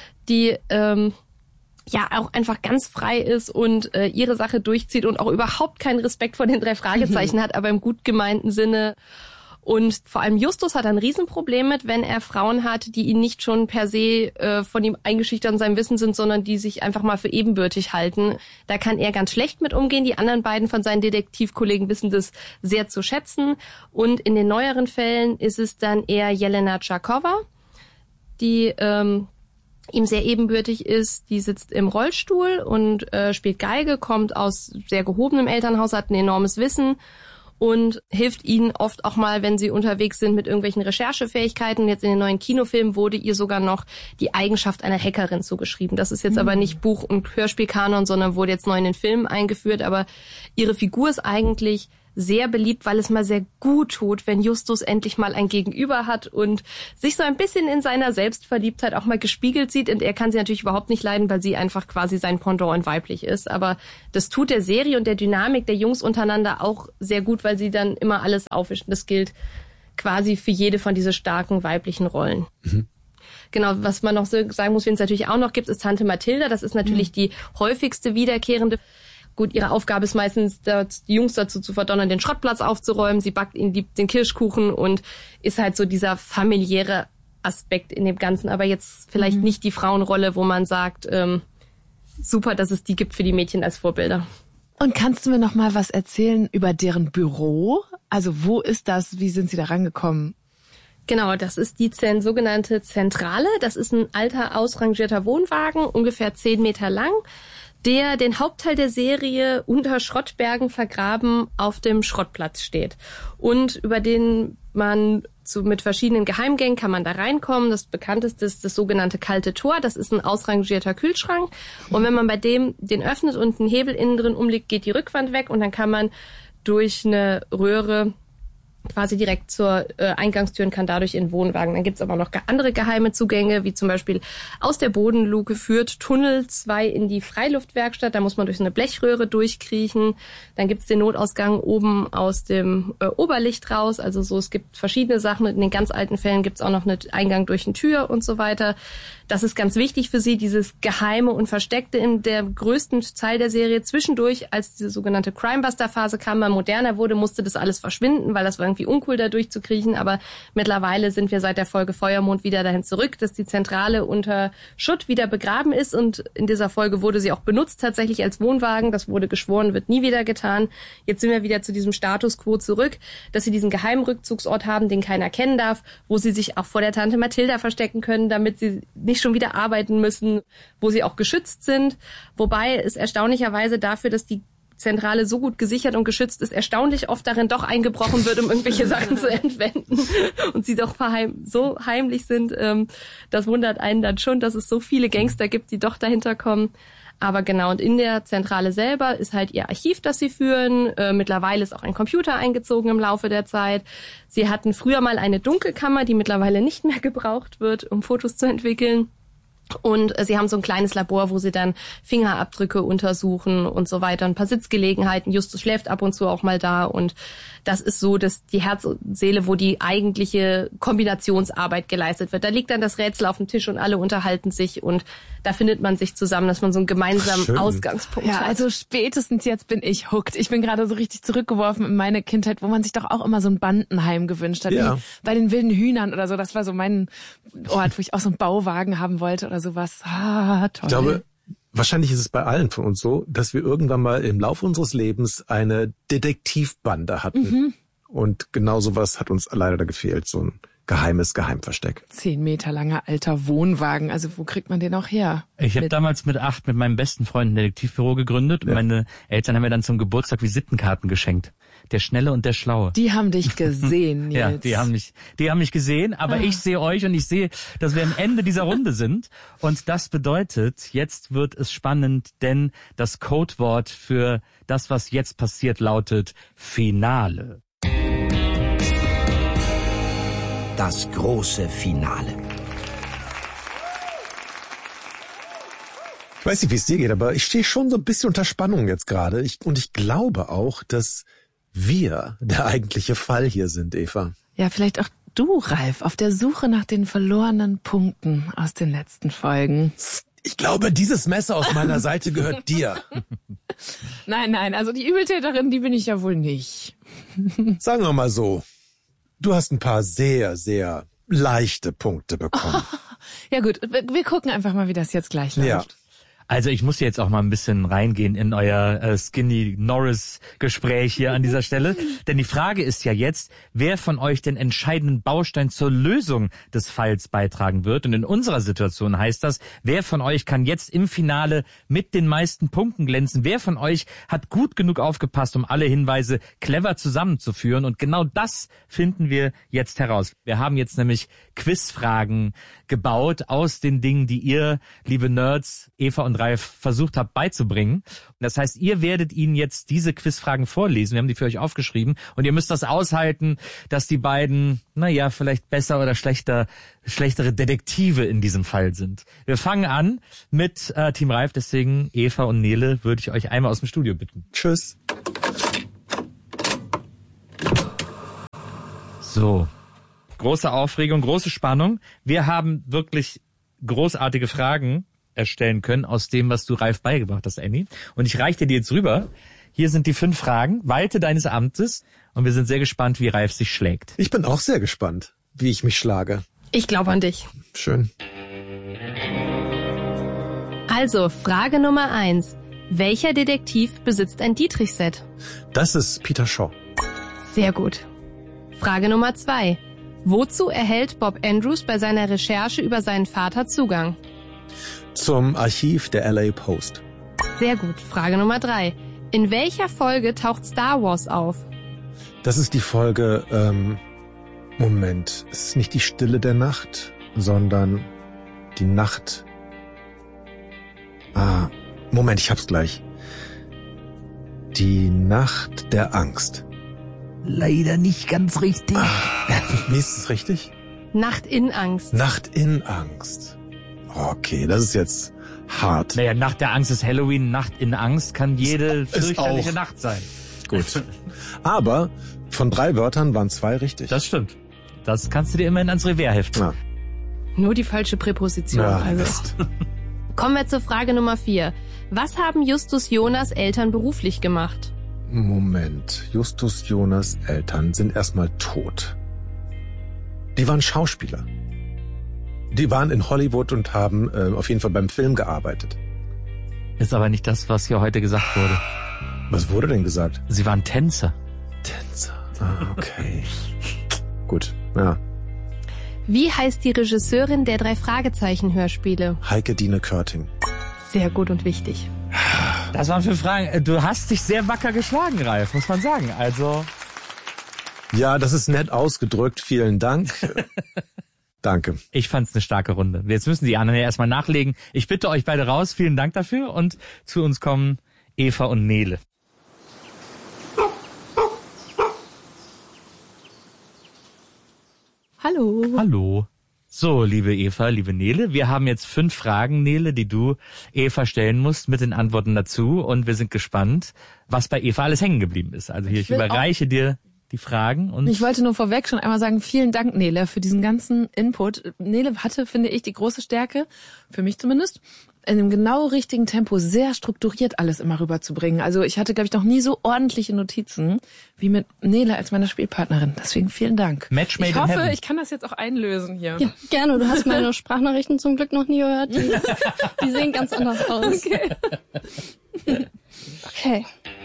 die ähm, ja auch einfach ganz frei ist und äh, ihre Sache durchzieht und auch überhaupt keinen Respekt vor den drei Fragezeichen mhm. hat, aber im gut gemeinten Sinne. Und vor allem Justus hat ein Riesenproblem mit, wenn er Frauen hat, die ihn nicht schon per se äh, von ihm eingeschüchtert in seinem Wissen sind, sondern die sich einfach mal für ebenbürtig halten. Da kann er ganz schlecht mit umgehen. Die anderen beiden von seinen Detektivkollegen wissen das sehr zu schätzen. Und in den neueren Fällen ist es dann eher Jelena Tscharkova, die ähm, ihm sehr ebenbürtig ist. Die sitzt im Rollstuhl und äh, spielt Geige, kommt aus sehr gehobenem Elternhaus, hat ein enormes Wissen und hilft ihnen oft auch mal, wenn sie unterwegs sind mit irgendwelchen Recherchefähigkeiten. Jetzt in den neuen Kinofilmen wurde ihr sogar noch die Eigenschaft einer Hackerin zugeschrieben. Das ist jetzt mhm. aber nicht Buch- und Hörspielkanon, sondern wurde jetzt neu in den Filmen eingeführt. Aber ihre Figur ist eigentlich sehr beliebt, weil es mal sehr gut tut, wenn Justus endlich mal ein Gegenüber hat und sich so ein bisschen in seiner Selbstverliebtheit auch mal gespiegelt sieht. Und er kann sie natürlich überhaupt nicht leiden, weil sie einfach quasi sein Pendant in weiblich ist. Aber das tut der Serie und der Dynamik der Jungs untereinander auch sehr gut, weil sie dann immer alles aufwischen. Das gilt quasi für jede von diesen starken weiblichen Rollen. Mhm. Genau, was man noch sagen muss, wen es natürlich auch noch gibt, ist Tante Mathilda. Das ist natürlich mhm. die häufigste wiederkehrende. Gut, ihre Aufgabe ist meistens, die Jungs dazu zu verdonnern, den Schrottplatz aufzuräumen. Sie backt ihnen den Kirschkuchen und ist halt so dieser familiäre Aspekt in dem Ganzen. Aber jetzt vielleicht mhm. nicht die Frauenrolle, wo man sagt, ähm, super, dass es die gibt für die Mädchen als Vorbilder. Und kannst du mir noch mal was erzählen über deren Büro? Also wo ist das? Wie sind sie da rangekommen? Genau, das ist die sogenannte Zentrale. Das ist ein alter, ausrangierter Wohnwagen, ungefähr zehn Meter lang, der den Hauptteil der Serie unter Schrottbergen vergraben auf dem Schrottplatz steht und über den man zu, mit verschiedenen Geheimgängen kann man da reinkommen. Das bekannteste ist das sogenannte kalte Tor. Das ist ein ausrangierter Kühlschrank und wenn man bei dem den öffnet und einen Hebel innen drin umlegt, geht die Rückwand weg und dann kann man durch eine Röhre quasi direkt zur äh, Eingangstür und kann dadurch in den Wohnwagen. Dann gibt's aber noch andere geheime Zugänge, wie zum Beispiel aus der Bodenluke führt Tunnel zwei in die Freiluftwerkstatt. Da muss man durch so eine Blechröhre durchkriechen. Dann gibt's den Notausgang oben aus dem äh, Oberlicht raus. Also so, es gibt verschiedene Sachen. In den ganz alten Fällen gibt's auch noch einen Eingang durch eine Tür und so weiter. Das ist ganz wichtig für sie, dieses Geheime und Versteckte in der größten Teil der Serie. Zwischendurch, als diese sogenannte Crimebuster-Phase kam, mal moderner wurde, musste das alles verschwinden, weil das war irgendwie uncool, da durchzukriechen. Aber mittlerweile sind wir seit der Folge Feuermond wieder dahin zurück, dass die Zentrale unter Schutt wieder begraben ist. Und in dieser Folge wurde sie auch benutzt, tatsächlich als Wohnwagen. Das wurde geschworen, wird nie wieder getan. Jetzt sind wir wieder zu diesem Status quo zurück, dass sie diesen geheimen Rückzugsort haben, den keiner kennen darf, wo sie sich auch vor der Tante Mathilda verstecken können, damit sie nicht schon wieder arbeiten müssen, wo sie auch geschützt sind. Wobei es erstaunlicherweise dafür, dass die Zentrale so gut gesichert und geschützt ist, erstaunlich oft darin doch eingebrochen wird, um irgendwelche Sachen zu entwenden und sie doch verheim- so heimlich sind. Ähm, das wundert einen dann schon, dass es so viele Gangster gibt, die doch dahinter kommen. Aber genau, und in der Zentrale selber ist halt ihr Archiv, das sie führen. Äh, mittlerweile ist auch ein Computer eingezogen im Laufe der Zeit. Sie hatten früher mal eine Dunkelkammer, die mittlerweile nicht mehr gebraucht wird, um Fotos zu entwickeln. Und sie haben so ein kleines Labor, wo sie dann Fingerabdrücke untersuchen und so weiter. Ein paar Sitzgelegenheiten. Justus schläft ab und zu auch mal da. Und das ist so, dass die Herz und Seele, wo die eigentliche Kombinationsarbeit geleistet wird. Da liegt dann das Rätsel auf dem Tisch und alle unterhalten sich. Und da findet man sich zusammen, dass man so einen gemeinsamen Schön. Ausgangspunkt ja, hat. Also spätestens jetzt bin ich hooked. Ich bin gerade so richtig zurückgeworfen in meine Kindheit, wo man sich doch auch immer so ein Bandenheim gewünscht hat. Ja. Wie bei den wilden Hühnern oder so. Das war so mein Ort, wo ich auch so einen Bauwagen haben wollte oder sowas. Ah, toll. Ich glaube, wahrscheinlich ist es bei allen von uns so, dass wir irgendwann mal im Laufe unseres Lebens eine Detektivbande hatten. Mhm. Und genau sowas hat uns leider da gefehlt, so ein geheimes Geheimversteck. Zehn Meter langer alter Wohnwagen, also wo kriegt man den auch her? Ich habe damals mit acht mit meinem besten Freund ein Detektivbüro gegründet und ja. meine Eltern haben mir dann zum Geburtstag Visitenkarten geschenkt. Der Schnelle und der Schlaue. Die haben dich gesehen, Nils. Ja, die haben mich, die haben mich gesehen, aber ah. ich sehe euch und ich sehe, dass wir am Ende dieser Runde sind. Und das bedeutet, jetzt wird es spannend, denn das Codewort für das, was jetzt passiert, lautet Finale. Das große Finale. Ich weiß nicht, wie es dir geht, aber ich stehe schon so ein bisschen unter Spannung jetzt gerade. Ich, und ich glaube auch, dass wir der eigentliche Fall hier sind, Eva. Ja, vielleicht auch du, Ralf, auf der Suche nach den verlorenen Punkten aus den letzten Folgen. Ich glaube, dieses Messer aus meiner Seite gehört dir. Nein, nein, also die Übeltäterin, die bin ich ja wohl nicht. Sagen wir mal so. Du hast ein paar sehr, sehr leichte Punkte bekommen. Ja gut, wir gucken einfach mal, wie das jetzt gleich läuft. Ja. Also ich muss jetzt auch mal ein bisschen reingehen in euer äh, Skinny-Norris-Gespräch hier an dieser Stelle. Denn die Frage ist ja jetzt, wer von euch den entscheidenden Baustein zur Lösung des Falls beitragen wird. Und in unserer Situation heißt das, wer von euch kann jetzt im Finale mit den meisten Punkten glänzen? Wer von euch hat gut genug aufgepasst, um alle Hinweise clever zusammenzuführen? Und genau das finden wir jetzt heraus. Wir haben jetzt nämlich Quizfragen gebaut aus den Dingen, die ihr, liebe Nerds, Eva und Ralf, versucht habt beizubringen. Das heißt, ihr werdet ihnen jetzt diese Quizfragen vorlesen. Wir haben die für euch aufgeschrieben. Und ihr müsst das aushalten, dass die beiden, naja, vielleicht besser oder schlechter, schlechtere Detektive in diesem Fall sind. Wir fangen an mit äh, Team Ralf. Deswegen, Eva und Nele, würde ich euch einmal aus dem Studio bitten. Tschüss. So. Große Aufregung, große Spannung. Wir haben wirklich großartige Fragen erstellen können aus dem, was du Ralf beigebracht hast, Annie. Und ich reiche dir jetzt rüber. Hier sind die fünf Fragen. Walte deines Amtes. Und wir sind sehr gespannt, wie Ralf sich schlägt. Ich bin auch sehr gespannt, wie ich mich schlage. Ich glaube an dich. Schön. Also, Frage Nummer eins. Welcher Detektiv besitzt ein Dietrich-Set? Das ist Peter Shaw. Sehr gut. Frage Nummer zwei. Wozu erhält Bob Andrews bei seiner Recherche über seinen Vater Zugang? Zum Archiv der L A Post. Sehr gut. Frage Nummer drei. In welcher Folge taucht Star Wars auf? Das ist die Folge, ähm, Moment, es ist nicht die Stille der Nacht, sondern die Nacht. Ah, Moment, ich hab's gleich. Die Nacht der Angst. Leider nicht ganz richtig. Wie ist es richtig? Nacht in Angst. Nacht in Angst. Okay, das ist jetzt hart. Naja, Nacht der Angst ist Halloween, Nacht in Angst kann jede Ist- ist fürchterliche auch. Nacht sein. Gut. Aber von drei Wörtern waren zwei richtig. Das stimmt. Das kannst du dir immerhin ans Revers heften. Ja. Nur die falsche Präposition. Ja, also. Mist. Kommen wir zur Frage Nummer vier. Was haben Justus Jonas Eltern beruflich gemacht? Moment, Justus Jonas Eltern sind erstmal tot. Die waren Schauspieler. Die waren in Hollywood und haben äh, auf jeden Fall beim Film gearbeitet. Ist aber nicht das, was hier heute gesagt wurde. Was wurde denn gesagt? Sie waren Tänzer. Tänzer. Ah, okay. Gut, ja. Wie heißt die Regisseurin der drei Fragezeichen Hörspiele? Heike Dine Körting. Sehr gut und wichtig. Das waren fünf Fragen. Du hast dich sehr wacker geschlagen, Ralf, muss man sagen. Also, Ja, das ist nett ausgedrückt. Vielen Dank. Danke. ich fand's eine starke Runde. Jetzt müssen die anderen ja erstmal nachlegen. Ich bitte euch beide raus. Vielen Dank dafür. Und zu uns kommen Eva und Nele. Hallo. Hallo. So, liebe Eva, liebe Nele, wir haben jetzt fünf Fragen, Nele, die du Eva stellen musst mit den Antworten dazu. Und wir sind gespannt, was bei Eva alles hängen geblieben ist. Also hier, ich, will überreiche dir die Fragen. Und Ich wollte nur vorweg schon einmal sagen, vielen Dank, Nele, für diesen ganzen Input. Nele hatte, finde ich, die große Stärke, für mich zumindest, in einem genau richtigen Tempo sehr strukturiert alles immer rüberzubringen. Also ich hatte, glaube ich, noch nie so ordentliche Notizen wie mit Nele als meiner Spielpartnerin. Deswegen vielen Dank. Match made ich in hoffe, heaven. ich kann das jetzt auch einlösen hier. Ja, gerne. Du hast meine Sprachnachrichten zum Glück noch nie gehört. Die, die sehen ganz anders aus. Okay. Okay.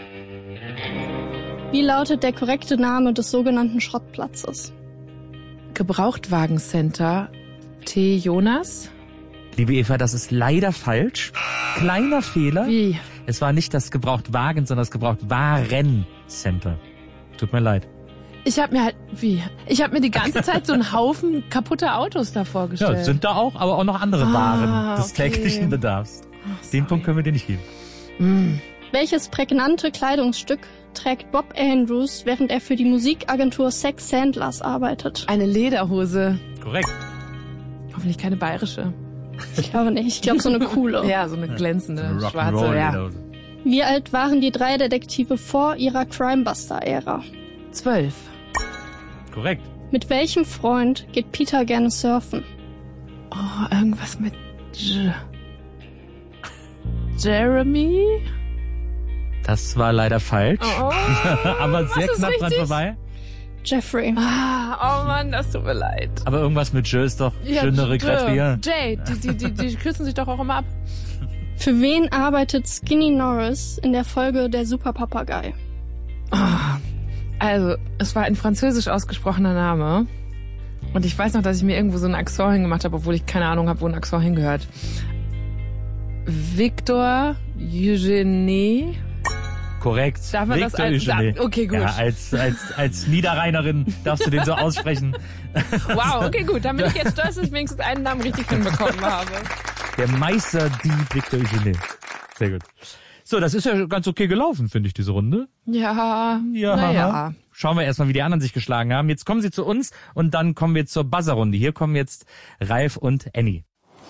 Wie lautet der korrekte Name des sogenannten Schrottplatzes? Gebrauchtwagencenter T. Jonas. liebe Eva, das ist leider falsch. Kleiner Fehler. Wie? Es war nicht das Gebrauchtwagen, sondern das Gebrauchtwarencenter. Tut mir leid. Ich habe mir halt, wie? Ich habe mir die ganze Zeit so einen Haufen kaputter Autos da vorgestellt. Ja, sind da auch, aber auch noch andere Ah, Waren des okay. täglichen Bedarfs. Ach, Den Punkt können wir dir nicht geben. Mm. Welches prägnante Kleidungsstück trägt Bob Andrews, während er für die Musikagentur Sex Sandlers arbeitet? Eine Lederhose. Korrekt. Hoffentlich keine bayerische. Ich glaube nicht. Ich glaube so eine coole. Ja, so eine glänzende, Eine schwarze. Rock'n'Roll Ja. Lederhose. Wie alt waren die drei Detektive vor ihrer Crimebuster-Ära? Zwölf. Korrekt. Mit welchem Freund geht Peter gerne surfen? Oh, irgendwas mit J Jeremy? Das war leider falsch. Oh, aber sehr ist knapp dran richtig? vorbei. Jeffrey. Ah, oh Mann, das tut mir leid. Aber irgendwas mit Jö ist doch Ja, schöne Jö. Rekreatieren. Jay, die, die, die, die küssen sich doch auch immer ab. Für wen arbeitet Skinny Norris in der Folge Der Superpapagei? Oh, also, es war ein französisch ausgesprochener Name. Und ich weiß noch, dass ich mir irgendwo so einen Accent hingemacht habe, obwohl ich keine Ahnung habe, wo ein Accent hingehört. Victor Eugenie. Korrekt. Darf man das Victor als- Eugenie. da- okay, gut. Ja, als, als, als Niederrheinerin darfst du den so aussprechen. Wow, okay, gut. Dann bin ich jetzt stolz, dass ich wenigstens einen Namen richtig hinbekommen habe. Der Meisterdieb Victor Eugenie. Sehr gut. So, das ist ja ganz okay gelaufen, finde ich, diese Runde. Ja, Ja. naja. Schauen wir erstmal, wie die anderen sich geschlagen haben. Jetzt kommen sie zu uns und dann kommen wir zur Buzzer-Runde. Hier kommen jetzt Ralf und Annie.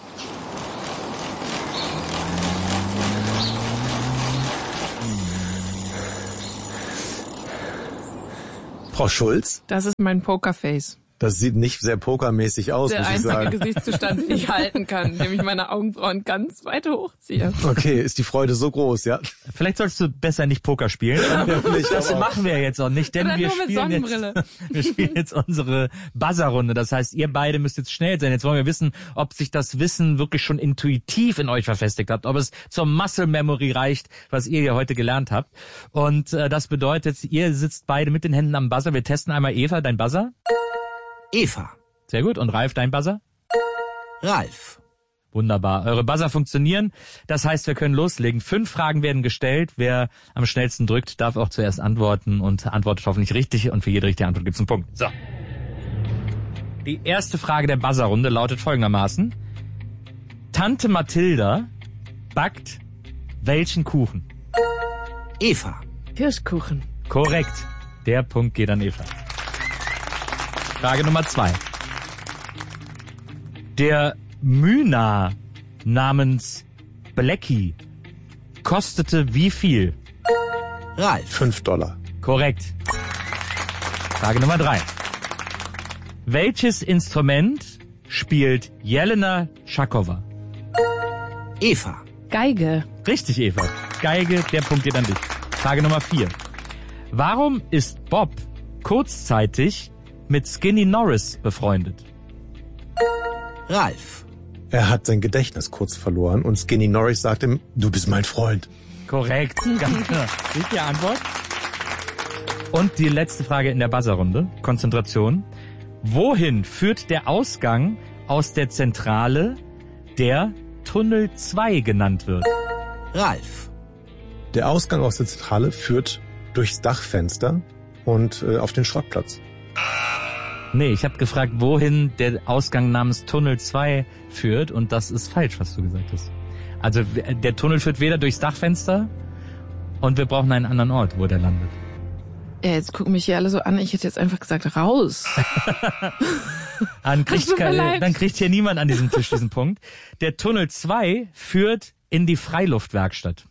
Frau Schulz, Das ist mein Pokerface. das sieht nicht sehr pokermäßig aus, Der muss ich einzige sagen. Gesichtszustand, den ich halten kann, indem ich meine Augenbrauen ganz weit hochziehe. Okay, ist die Freude so groß, ja? Vielleicht sollst du besser nicht Poker spielen. Nicht, Das aber- machen wir jetzt auch nicht, denn Oder wir nur mit spielen, Sonnenbrille. jetzt, wir spielen jetzt unsere Buzzer-Runde. Das heißt, ihr beide müsst jetzt schnell sein. Jetzt wollen wir wissen, ob sich das Wissen wirklich schon intuitiv in euch verfestigt hat, ob es zur Muscle Memory reicht, was ihr hier heute gelernt habt. Und äh, das bedeutet, ihr sitzt beide mit den Händen am Buzzer. Wir testen einmal Eva, dein Buzzer. Eva. Sehr gut. Und Ralf, dein Buzzer? Ralf. Wunderbar. Eure Buzzer funktionieren. Das heißt, wir können loslegen. Fünf Fragen werden gestellt. Wer am schnellsten drückt, darf auch zuerst antworten und antwortet hoffentlich richtig. Und für jede richtige Antwort gibt's einen Punkt. So. Die erste Frage der Buzzerrunde lautet folgendermaßen. Tante Mathilda backt welchen Kuchen? Eva. Kirschkuchen. Korrekt. Der Punkt geht an Eva. Frage Nummer zwei. Der Mühner namens Blackie kostete wie viel? Ralf. Fünf Dollar. Korrekt. Frage Nummer drei. Welches Instrument spielt Jelena Tschakova? Eva. Geige. Richtig, Eva. Geige, der Punkt geht an dich. Frage Nummer vier. Warum ist Bob kurzzeitig mit Skinny Norris befreundet? Ralf. Er hat sein Gedächtnis kurz verloren und Skinny Norris sagt ihm, du bist mein Freund. Korrekt. Ganz klar. Richtige Antwort. Und die letzte Frage in der Buzzerrunde. Konzentration. Wohin führt der Ausgang aus der Zentrale, der Tunnel zwei genannt wird? Ralf. Der Ausgang aus der Zentrale führt durchs Dachfenster und äh, auf den Schrottplatz. Nee, ich habe gefragt, wohin der Ausgang namens Tunnel zwei führt und das ist falsch, was du gesagt hast. Also der Tunnel führt weder durchs Dachfenster und wir brauchen einen anderen Ort, wo der landet. Ja, jetzt gucken mich hier alle so an. Ich hätte jetzt einfach gesagt, raus. Dann kriegt, tut mir leid. dann kriegt hier niemand an diesem Tisch diesen Punkt. Der Tunnel zwei führt in die Freiluftwerkstatt.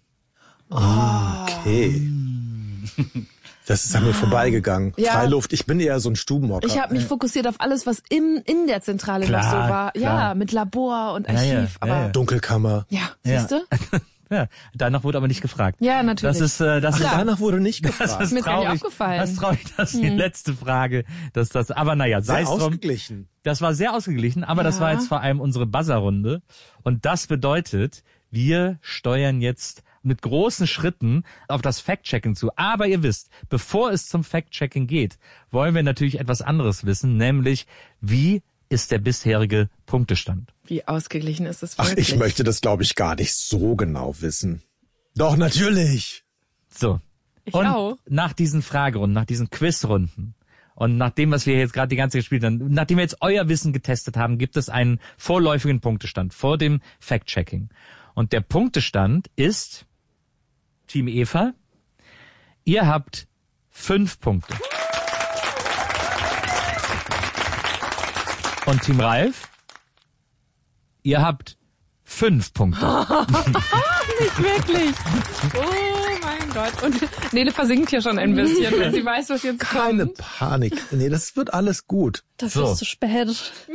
Okay. Das ist an mir vorbeigegangen. Ja. Freiluft, ich bin eher so ein Stubenhocker. Ich habe mich fokussiert auf alles, was im, in der Zentrale Klar, noch so war. klar. Ja, mit Labor und Ja, Archiv. ja, ja, aber ja. Dunkelkammer. ja, Ja. siehst du? Ja, danach wurde aber nicht gefragt. Ja, natürlich. Das ist, äh, das ist, Danach wurde nicht das gefragt. ist mir ist gar nicht traurig. aufgefallen. Das ist traurig, dass die letzte Frage, dass das, aber naja, sei Sehr es drum. ausgeglichen. Das war sehr ausgeglichen, aber das Ja. war jetzt vor allem unsere Buzzerrunde. Und das bedeutet, wir steuern jetzt mit großen Schritten auf das Fact-Checking zu. Aber ihr wisst, bevor es zum Fact-Checking geht, wollen wir natürlich etwas anderes wissen, nämlich wie ist der bisherige Punktestand? Wie ausgeglichen ist es Ach, wirklich? ich möchte das, glaube ich, gar nicht so genau wissen. Doch, natürlich. So. Ich und auch. nach diesen Fragerunden, nach diesen Quizrunden und nach dem, was wir jetzt gerade die ganze Zeit gespielt haben, nachdem wir jetzt euer Wissen getestet haben, gibt es einen vorläufigen Punktestand vor dem Fact-Checking. Und der Punktestand ist Team Eva, ihr habt fünf Punkte. Und Team Ralf, ihr habt fünf Punkte. Nicht wirklich. Oh mein Gott. Und Nele versinkt hier schon ein bisschen, wenn sie weiß, was jetzt Keine kommt. Panik. Nee, das wird alles gut. Das So. ist zu spät.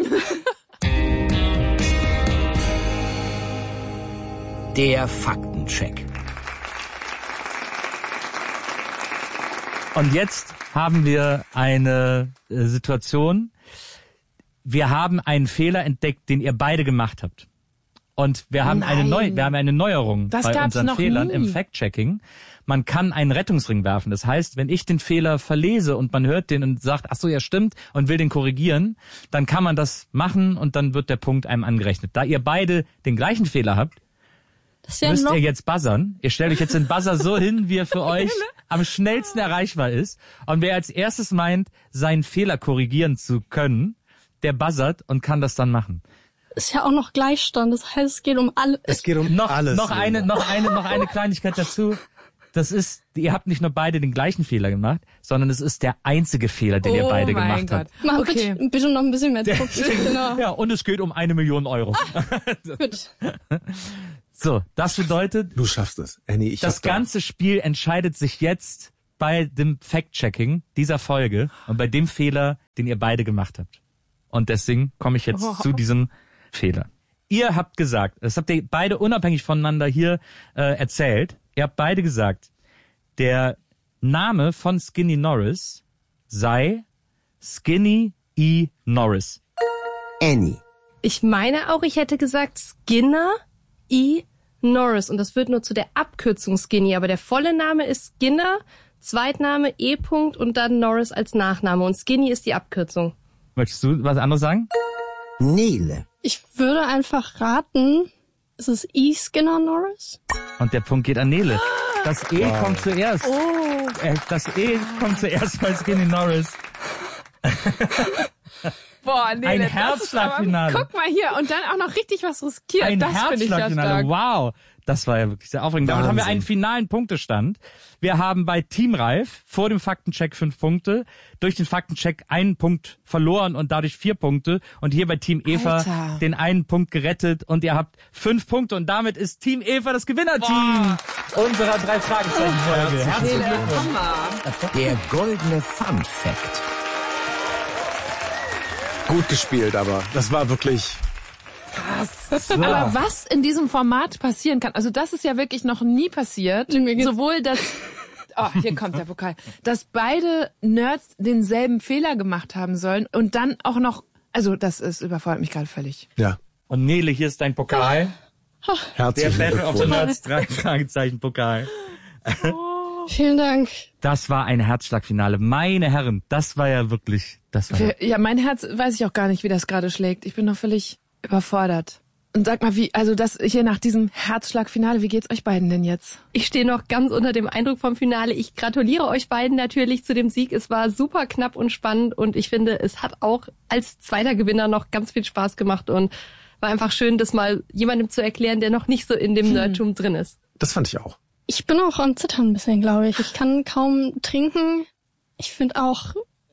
Der Faktencheck. Und jetzt haben wir eine äh, Situation. Wir haben einen Fehler entdeckt, den ihr beide gemacht habt. Und wir haben Nein. eine Neu- wir haben eine Neuerung Das bei gab's unseren noch Fehlern nie. im Fact-Checking. Man kann einen Rettungsring werfen. Das heißt, wenn ich den Fehler verlese und man hört den und sagt, ach so, ja stimmt, und will den korrigieren, dann kann man das machen und dann wird der Punkt einem angerechnet. Da ihr beide den gleichen Fehler habt, Das ist ja müsst noch, ihr jetzt buzzern. Ihr stellt euch jetzt den Buzzer so hin, wie er für euch am schnellsten erreichbar ist. Und wer als erstes meint, seinen Fehler korrigieren zu können, der buzzert und kann das dann machen. ist ja auch noch Gleichstand. Das heißt, es geht um alle. Es geht um Noch, alles. noch eine, noch eine, noch eine Kleinigkeit dazu. Das ist, ihr habt nicht nur beide den gleichen Fehler gemacht, sondern es ist der einzige Fehler, den ihr Oh beide mein gemacht Gott. habt. Mach Okay. bitte, bitte noch ein bisschen mehr Druck. Genau. Ja, und es geht um eine Million Euro. Gut. So, das bedeutet, Du schaffst es, Annie. Ich das hab da- ganze Spiel entscheidet sich jetzt bei dem Fact-Checking dieser Folge und bei dem Fehler, den ihr beide gemacht habt. Und deswegen komme ich jetzt Oh. zu diesem Fehler. Ihr habt gesagt, das habt ihr beide unabhängig voneinander hier äh, erzählt, ihr habt beide gesagt, der Name von Skinny Norris sei Skinny E. Norris. Annie. Ich meine auch, ich hätte gesagt Skinner E. Norris. Und das wird nur zu der Abkürzung Skinny. Aber der volle Name ist Skinner, Zweitname E. -Punkt und dann Norris als Nachname. Und Skinny ist die Abkürzung. Möchtest du was anderes sagen? Nele. Ich würde einfach raten, ist es E. Skinner Norris? Und der Punkt geht an Nele. Das E kommt zuerst. Oh. Äh, Das E kommt zuerst bei Skinny Norris. Boah, nee, Ein das ist Herzschlagfinale. aber- Guck mal hier und dann auch noch richtig was riskiert. Ein das finde ich ja Herzschlagfinale. stark. Wow. Das war ja wirklich sehr aufregend. Damit haben wir Wahnsinn. einen finalen Punktestand. Wir haben bei Team Ralf vor dem Faktencheck fünf Punkte, durch den Faktencheck einen Punkt verloren und dadurch vier Punkte. Und hier bei Team Eva Alter. den einen Punkt gerettet und ihr habt fünf Punkte. Und damit ist Team Eva das Gewinnerteam unserer drei Fragezeichen-Folge. Herzlichen Glückwunsch. Hammer. Der goldene Fun Fact. Gut gespielt, aber das war wirklich... Aber was in diesem Format passieren kann, also das ist ja wirklich noch nie passiert. Mir geht's- Sowohl das, oh, hier kommt der Pokal, dass beide Nerds denselben Fehler gemacht haben sollen und dann auch noch, also das ist überfordert mich gerade völlig. Ja, Und Nele, hier ist dein Pokal. Der herzlichen Battle of the Glückwunsch. Nerds drei Fragezeichen-Pokal. Vielen Dank. Das war ein Herzschlagfinale. Meine Herren, das war ja wirklich, das war ja Für, ja, mein Herz weiß ich auch gar nicht, wie das gerade schlägt. Ich bin noch völlig überfordert. Und sag mal, wie, also das hier nach diesem Herzschlagfinale, wie geht's euch beiden denn jetzt? Ich stehe noch ganz unter dem Eindruck vom Finale. Ich gratuliere euch beiden natürlich zu dem Sieg. Es war super knapp und spannend und ich finde, es hat auch als zweiter Gewinner noch ganz viel Spaß gemacht und war einfach schön, das mal jemandem zu erklären, der noch nicht so in dem Nerdtum drin ist. Das fand ich auch. Ich bin auch am Zittern ein bisschen, glaube ich. Ich kann kaum trinken. Ich finde auch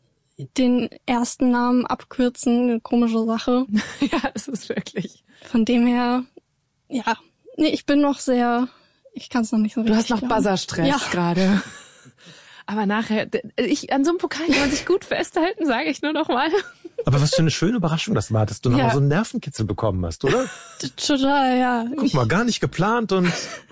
den ersten Namen abkürzen eine komische Sache. Ja, das ist wirklich. Von dem her, ja, nee, ich bin noch sehr, ich kann es noch nicht so Du richtig hast noch glauben. Buzzerstress Ja. gerade. Aber nachher, d- ich, an so einem Pokal kann man sich gut festhalten, sage ich nur noch mal. Aber was für eine schöne Überraschung das war, dass du nochmal Ja. so einen Nervenkitzel bekommen hast, oder? Total, ja. Guck mal, gar nicht geplant und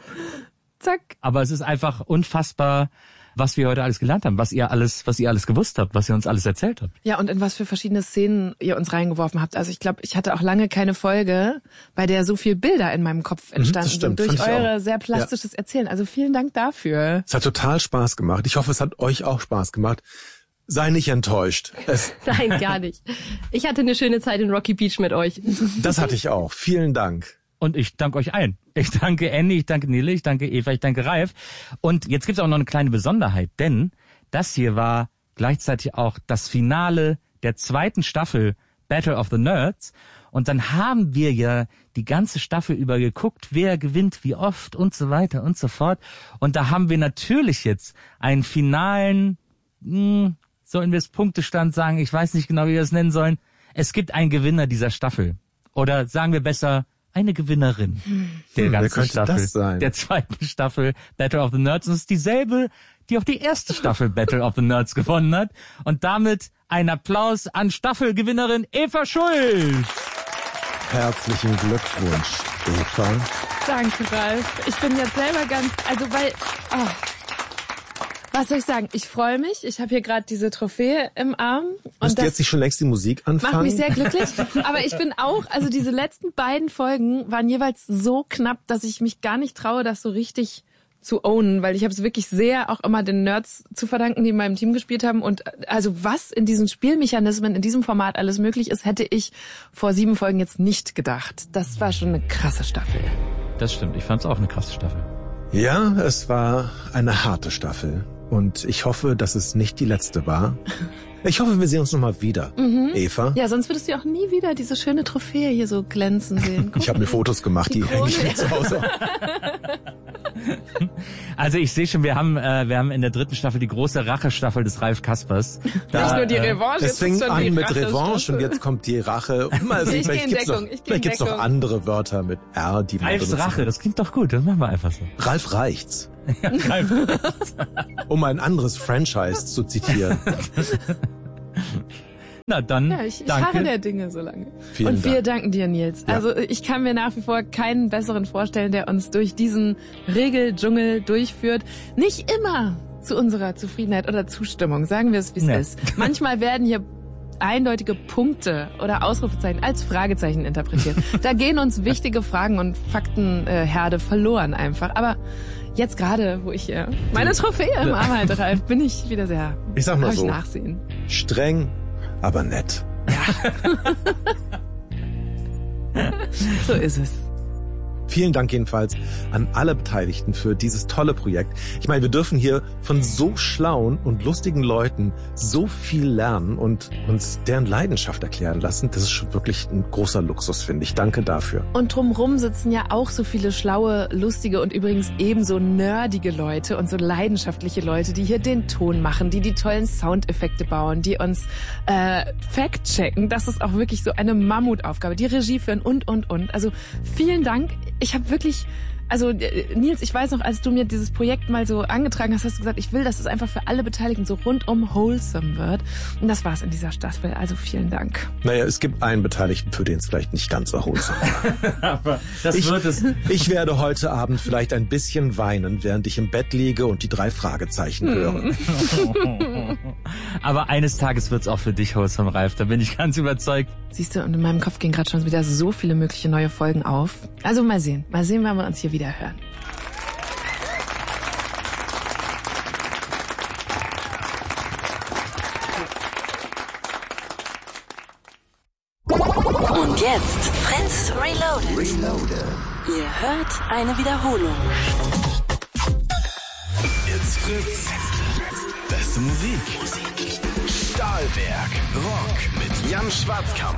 Zack. Aber es ist einfach unfassbar, was wir heute alles gelernt haben, was ihr alles, was ihr alles gewusst habt, was ihr uns alles erzählt habt. Ja, und in was für verschiedene Szenen ihr uns reingeworfen habt. Also ich glaube, ich hatte auch lange keine Folge, bei der so viel Bilder in meinem Kopf entstanden stimmt, sind durch fand ich eure auch. sehr plastisches Erzählen. Also vielen Dank dafür. es hat total Spaß gemacht. Ich hoffe, es hat euch auch Spaß gemacht. Sei nicht enttäuscht. Es, Nein, gar nicht. Ich hatte eine schöne Zeit in Rocky Beach mit euch. das hatte ich auch. Vielen Dank. Und ich danke euch allen. Ich danke Annie, ich danke Nele, ich danke Eva, ich danke Ralf. Und jetzt gibt's auch noch eine kleine Besonderheit, denn das hier war gleichzeitig auch das Finale der zweiten Staffel Battle of the Nerds. Und dann haben wir ja die ganze Staffel über geguckt, wer gewinnt wie oft und so weiter und so fort. Und da haben wir natürlich jetzt einen finalen, mh, sollen wir es Punktestand sagen, ich weiß nicht genau, wie wir es nennen sollen. Es gibt einen Gewinner dieser Staffel. Oder sagen wir besser, eine Gewinnerin der Hm, wer ganzen könnte Staffel, das sein? der zweiten Staffel Battle of the Nerds. Und es ist dieselbe, die auch die erste Staffel Battle of the Nerds gewonnen hat. Und damit ein Applaus an Staffelgewinnerin Eva Schulz. Herzlichen Glückwunsch, Eva. Danke, Ralf. Ich bin jetzt selber ganz, also weil, oh, Was soll ich sagen? Ich freue mich. Ich habe hier gerade diese Trophäe im Arm. Musst du jetzt nicht schon längst die Musik anfangen? Macht mich sehr glücklich. Aber ich bin auch, also diese letzten beiden Folgen waren jeweils so knapp, dass ich mich gar nicht traue, das so richtig zu ownen, weil ich habe es wirklich sehr auch immer den Nerds zu verdanken, die in meinem Team gespielt haben. Und also was in diesen Spielmechanismen, in diesem Format alles möglich ist, hätte ich vor sieben Folgen jetzt nicht gedacht. Das war schon eine krasse Staffel. Das stimmt, ich fand es auch eine krasse Staffel. Ja, es war eine harte Staffel. Und ich hoffe, dass es nicht die letzte war. Ich hoffe, wir sehen uns nochmal wieder, mhm. Eva. Ja, sonst würdest du auch nie wieder diese schöne Trophäe hier so glänzen sehen. Guck. Ich habe mir Fotos gemacht, die, die hänge ich mir zu Hause. Also ich sehe schon, wir haben äh, wir haben in der dritten Staffel die große Rachestaffel des Ralf Kaspers. Da, Nicht nur die Revanche, es fängt an mit Revanche und jetzt kommt die Rache. Mal sehen, vielleicht gibt's noch, vielleicht gibt's noch andere Wörter mit R, die man Ralfs Rache, kann. Das klingt doch gut, das machen wir einfach so. Ralf reicht's. Ja, Ralf reicht's. Um ein anderes Franchise zu zitieren. Na dann, ja, ich, ich danke. harre der Dinge so lange. Vielen und wir Dank. danken dir, Nils. Ja. Also ich kann mir nach wie vor keinen besseren vorstellen, der uns durch diesen Regeldschungel durchführt. Nicht immer zu unserer Zufriedenheit oder Zustimmung, sagen wir es, wie es nee. ist. Manchmal werden hier eindeutige Punkte oder Ausrufezeichen als Fragezeichen interpretiert. Da gehen uns wichtige Fragen und Faktenherde verloren einfach. Aber jetzt gerade, wo ich äh, meine Trophäe im Arm halte, Ralf, bin ich wieder sehr, ich sag mal hab so, ich Nachsehen. Streng, aber nett. Ja. So ist es. Vielen Dank jedenfalls an alle Beteiligten für dieses tolle Projekt. Ich meine, wir dürfen hier von so schlauen und lustigen Leuten so viel lernen und uns deren Leidenschaft erklären lassen. Das ist schon wirklich ein großer Luxus, finde ich. Danke dafür. Und drumrum sitzen ja auch so viele schlaue, lustige und übrigens ebenso nerdige Leute und so leidenschaftliche Leute, die hier den Ton machen, die die tollen Soundeffekte bauen, die uns äh, fact-checken. Das ist auch wirklich so eine Mammutaufgabe, die Regie führen und, und, und. Also vielen Dank. Ich habe wirklich, also Nils, ich weiß noch, als du mir dieses Projekt mal so angetragen hast, hast du gesagt, ich will, dass es einfach für alle Beteiligten so rundum wholesome wird. Und das war's in dieser Staffel. Also vielen Dank. Naja, es gibt einen Beteiligten, für den es vielleicht nicht ganz so wholesome war. Aber das ich, wird es. Ich werde heute Abend vielleicht ein bisschen weinen, während ich im Bett liege und die drei Fragezeichen höre. Aber eines Tages wird's auch für dich wholesome, Ralf. Da bin ich ganz überzeugt. Siehst du, und in meinem Kopf gehen gerade schon wieder so viele mögliche neue Folgen auf. Also mal sehen. Mal sehen, wann wir uns hier wieder hören. Und jetzt Fritz Reloaded. Reloaded. Ihr hört eine Wiederholung. It's Fritz. Beste Musik. Stahlwerk. Rock mit Jan Schwarzkamp.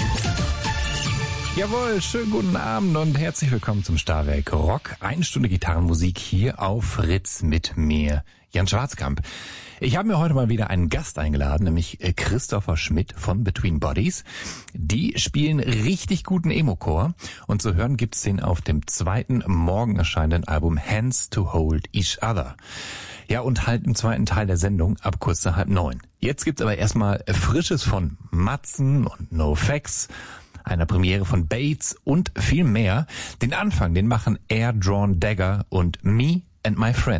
Jawohl, schönen guten Abend und herzlich willkommen zum Stahlwerk Rock. Eine Stunde Gitarrenmusik hier auf Fritz mit mir, Jan Schwarzkamp. Ich habe mir heute mal wieder einen Gast eingeladen, nämlich Christopher Schmidt von Between Bodies. Die spielen richtig guten Emo-Core und zu hören gibt's den auf dem zweiten morgen erscheinenden Album Hands to Hold Each Other. Ja, und halt im zweiten Teil der Sendung ab kurz nach halb neun. Jetzt gibt's aber erstmal Frisches von Matzen und NoFX, einer Premiere von Bates und viel mehr. Den Anfang, den machen Air Drawn Dagger und Me and My Friend.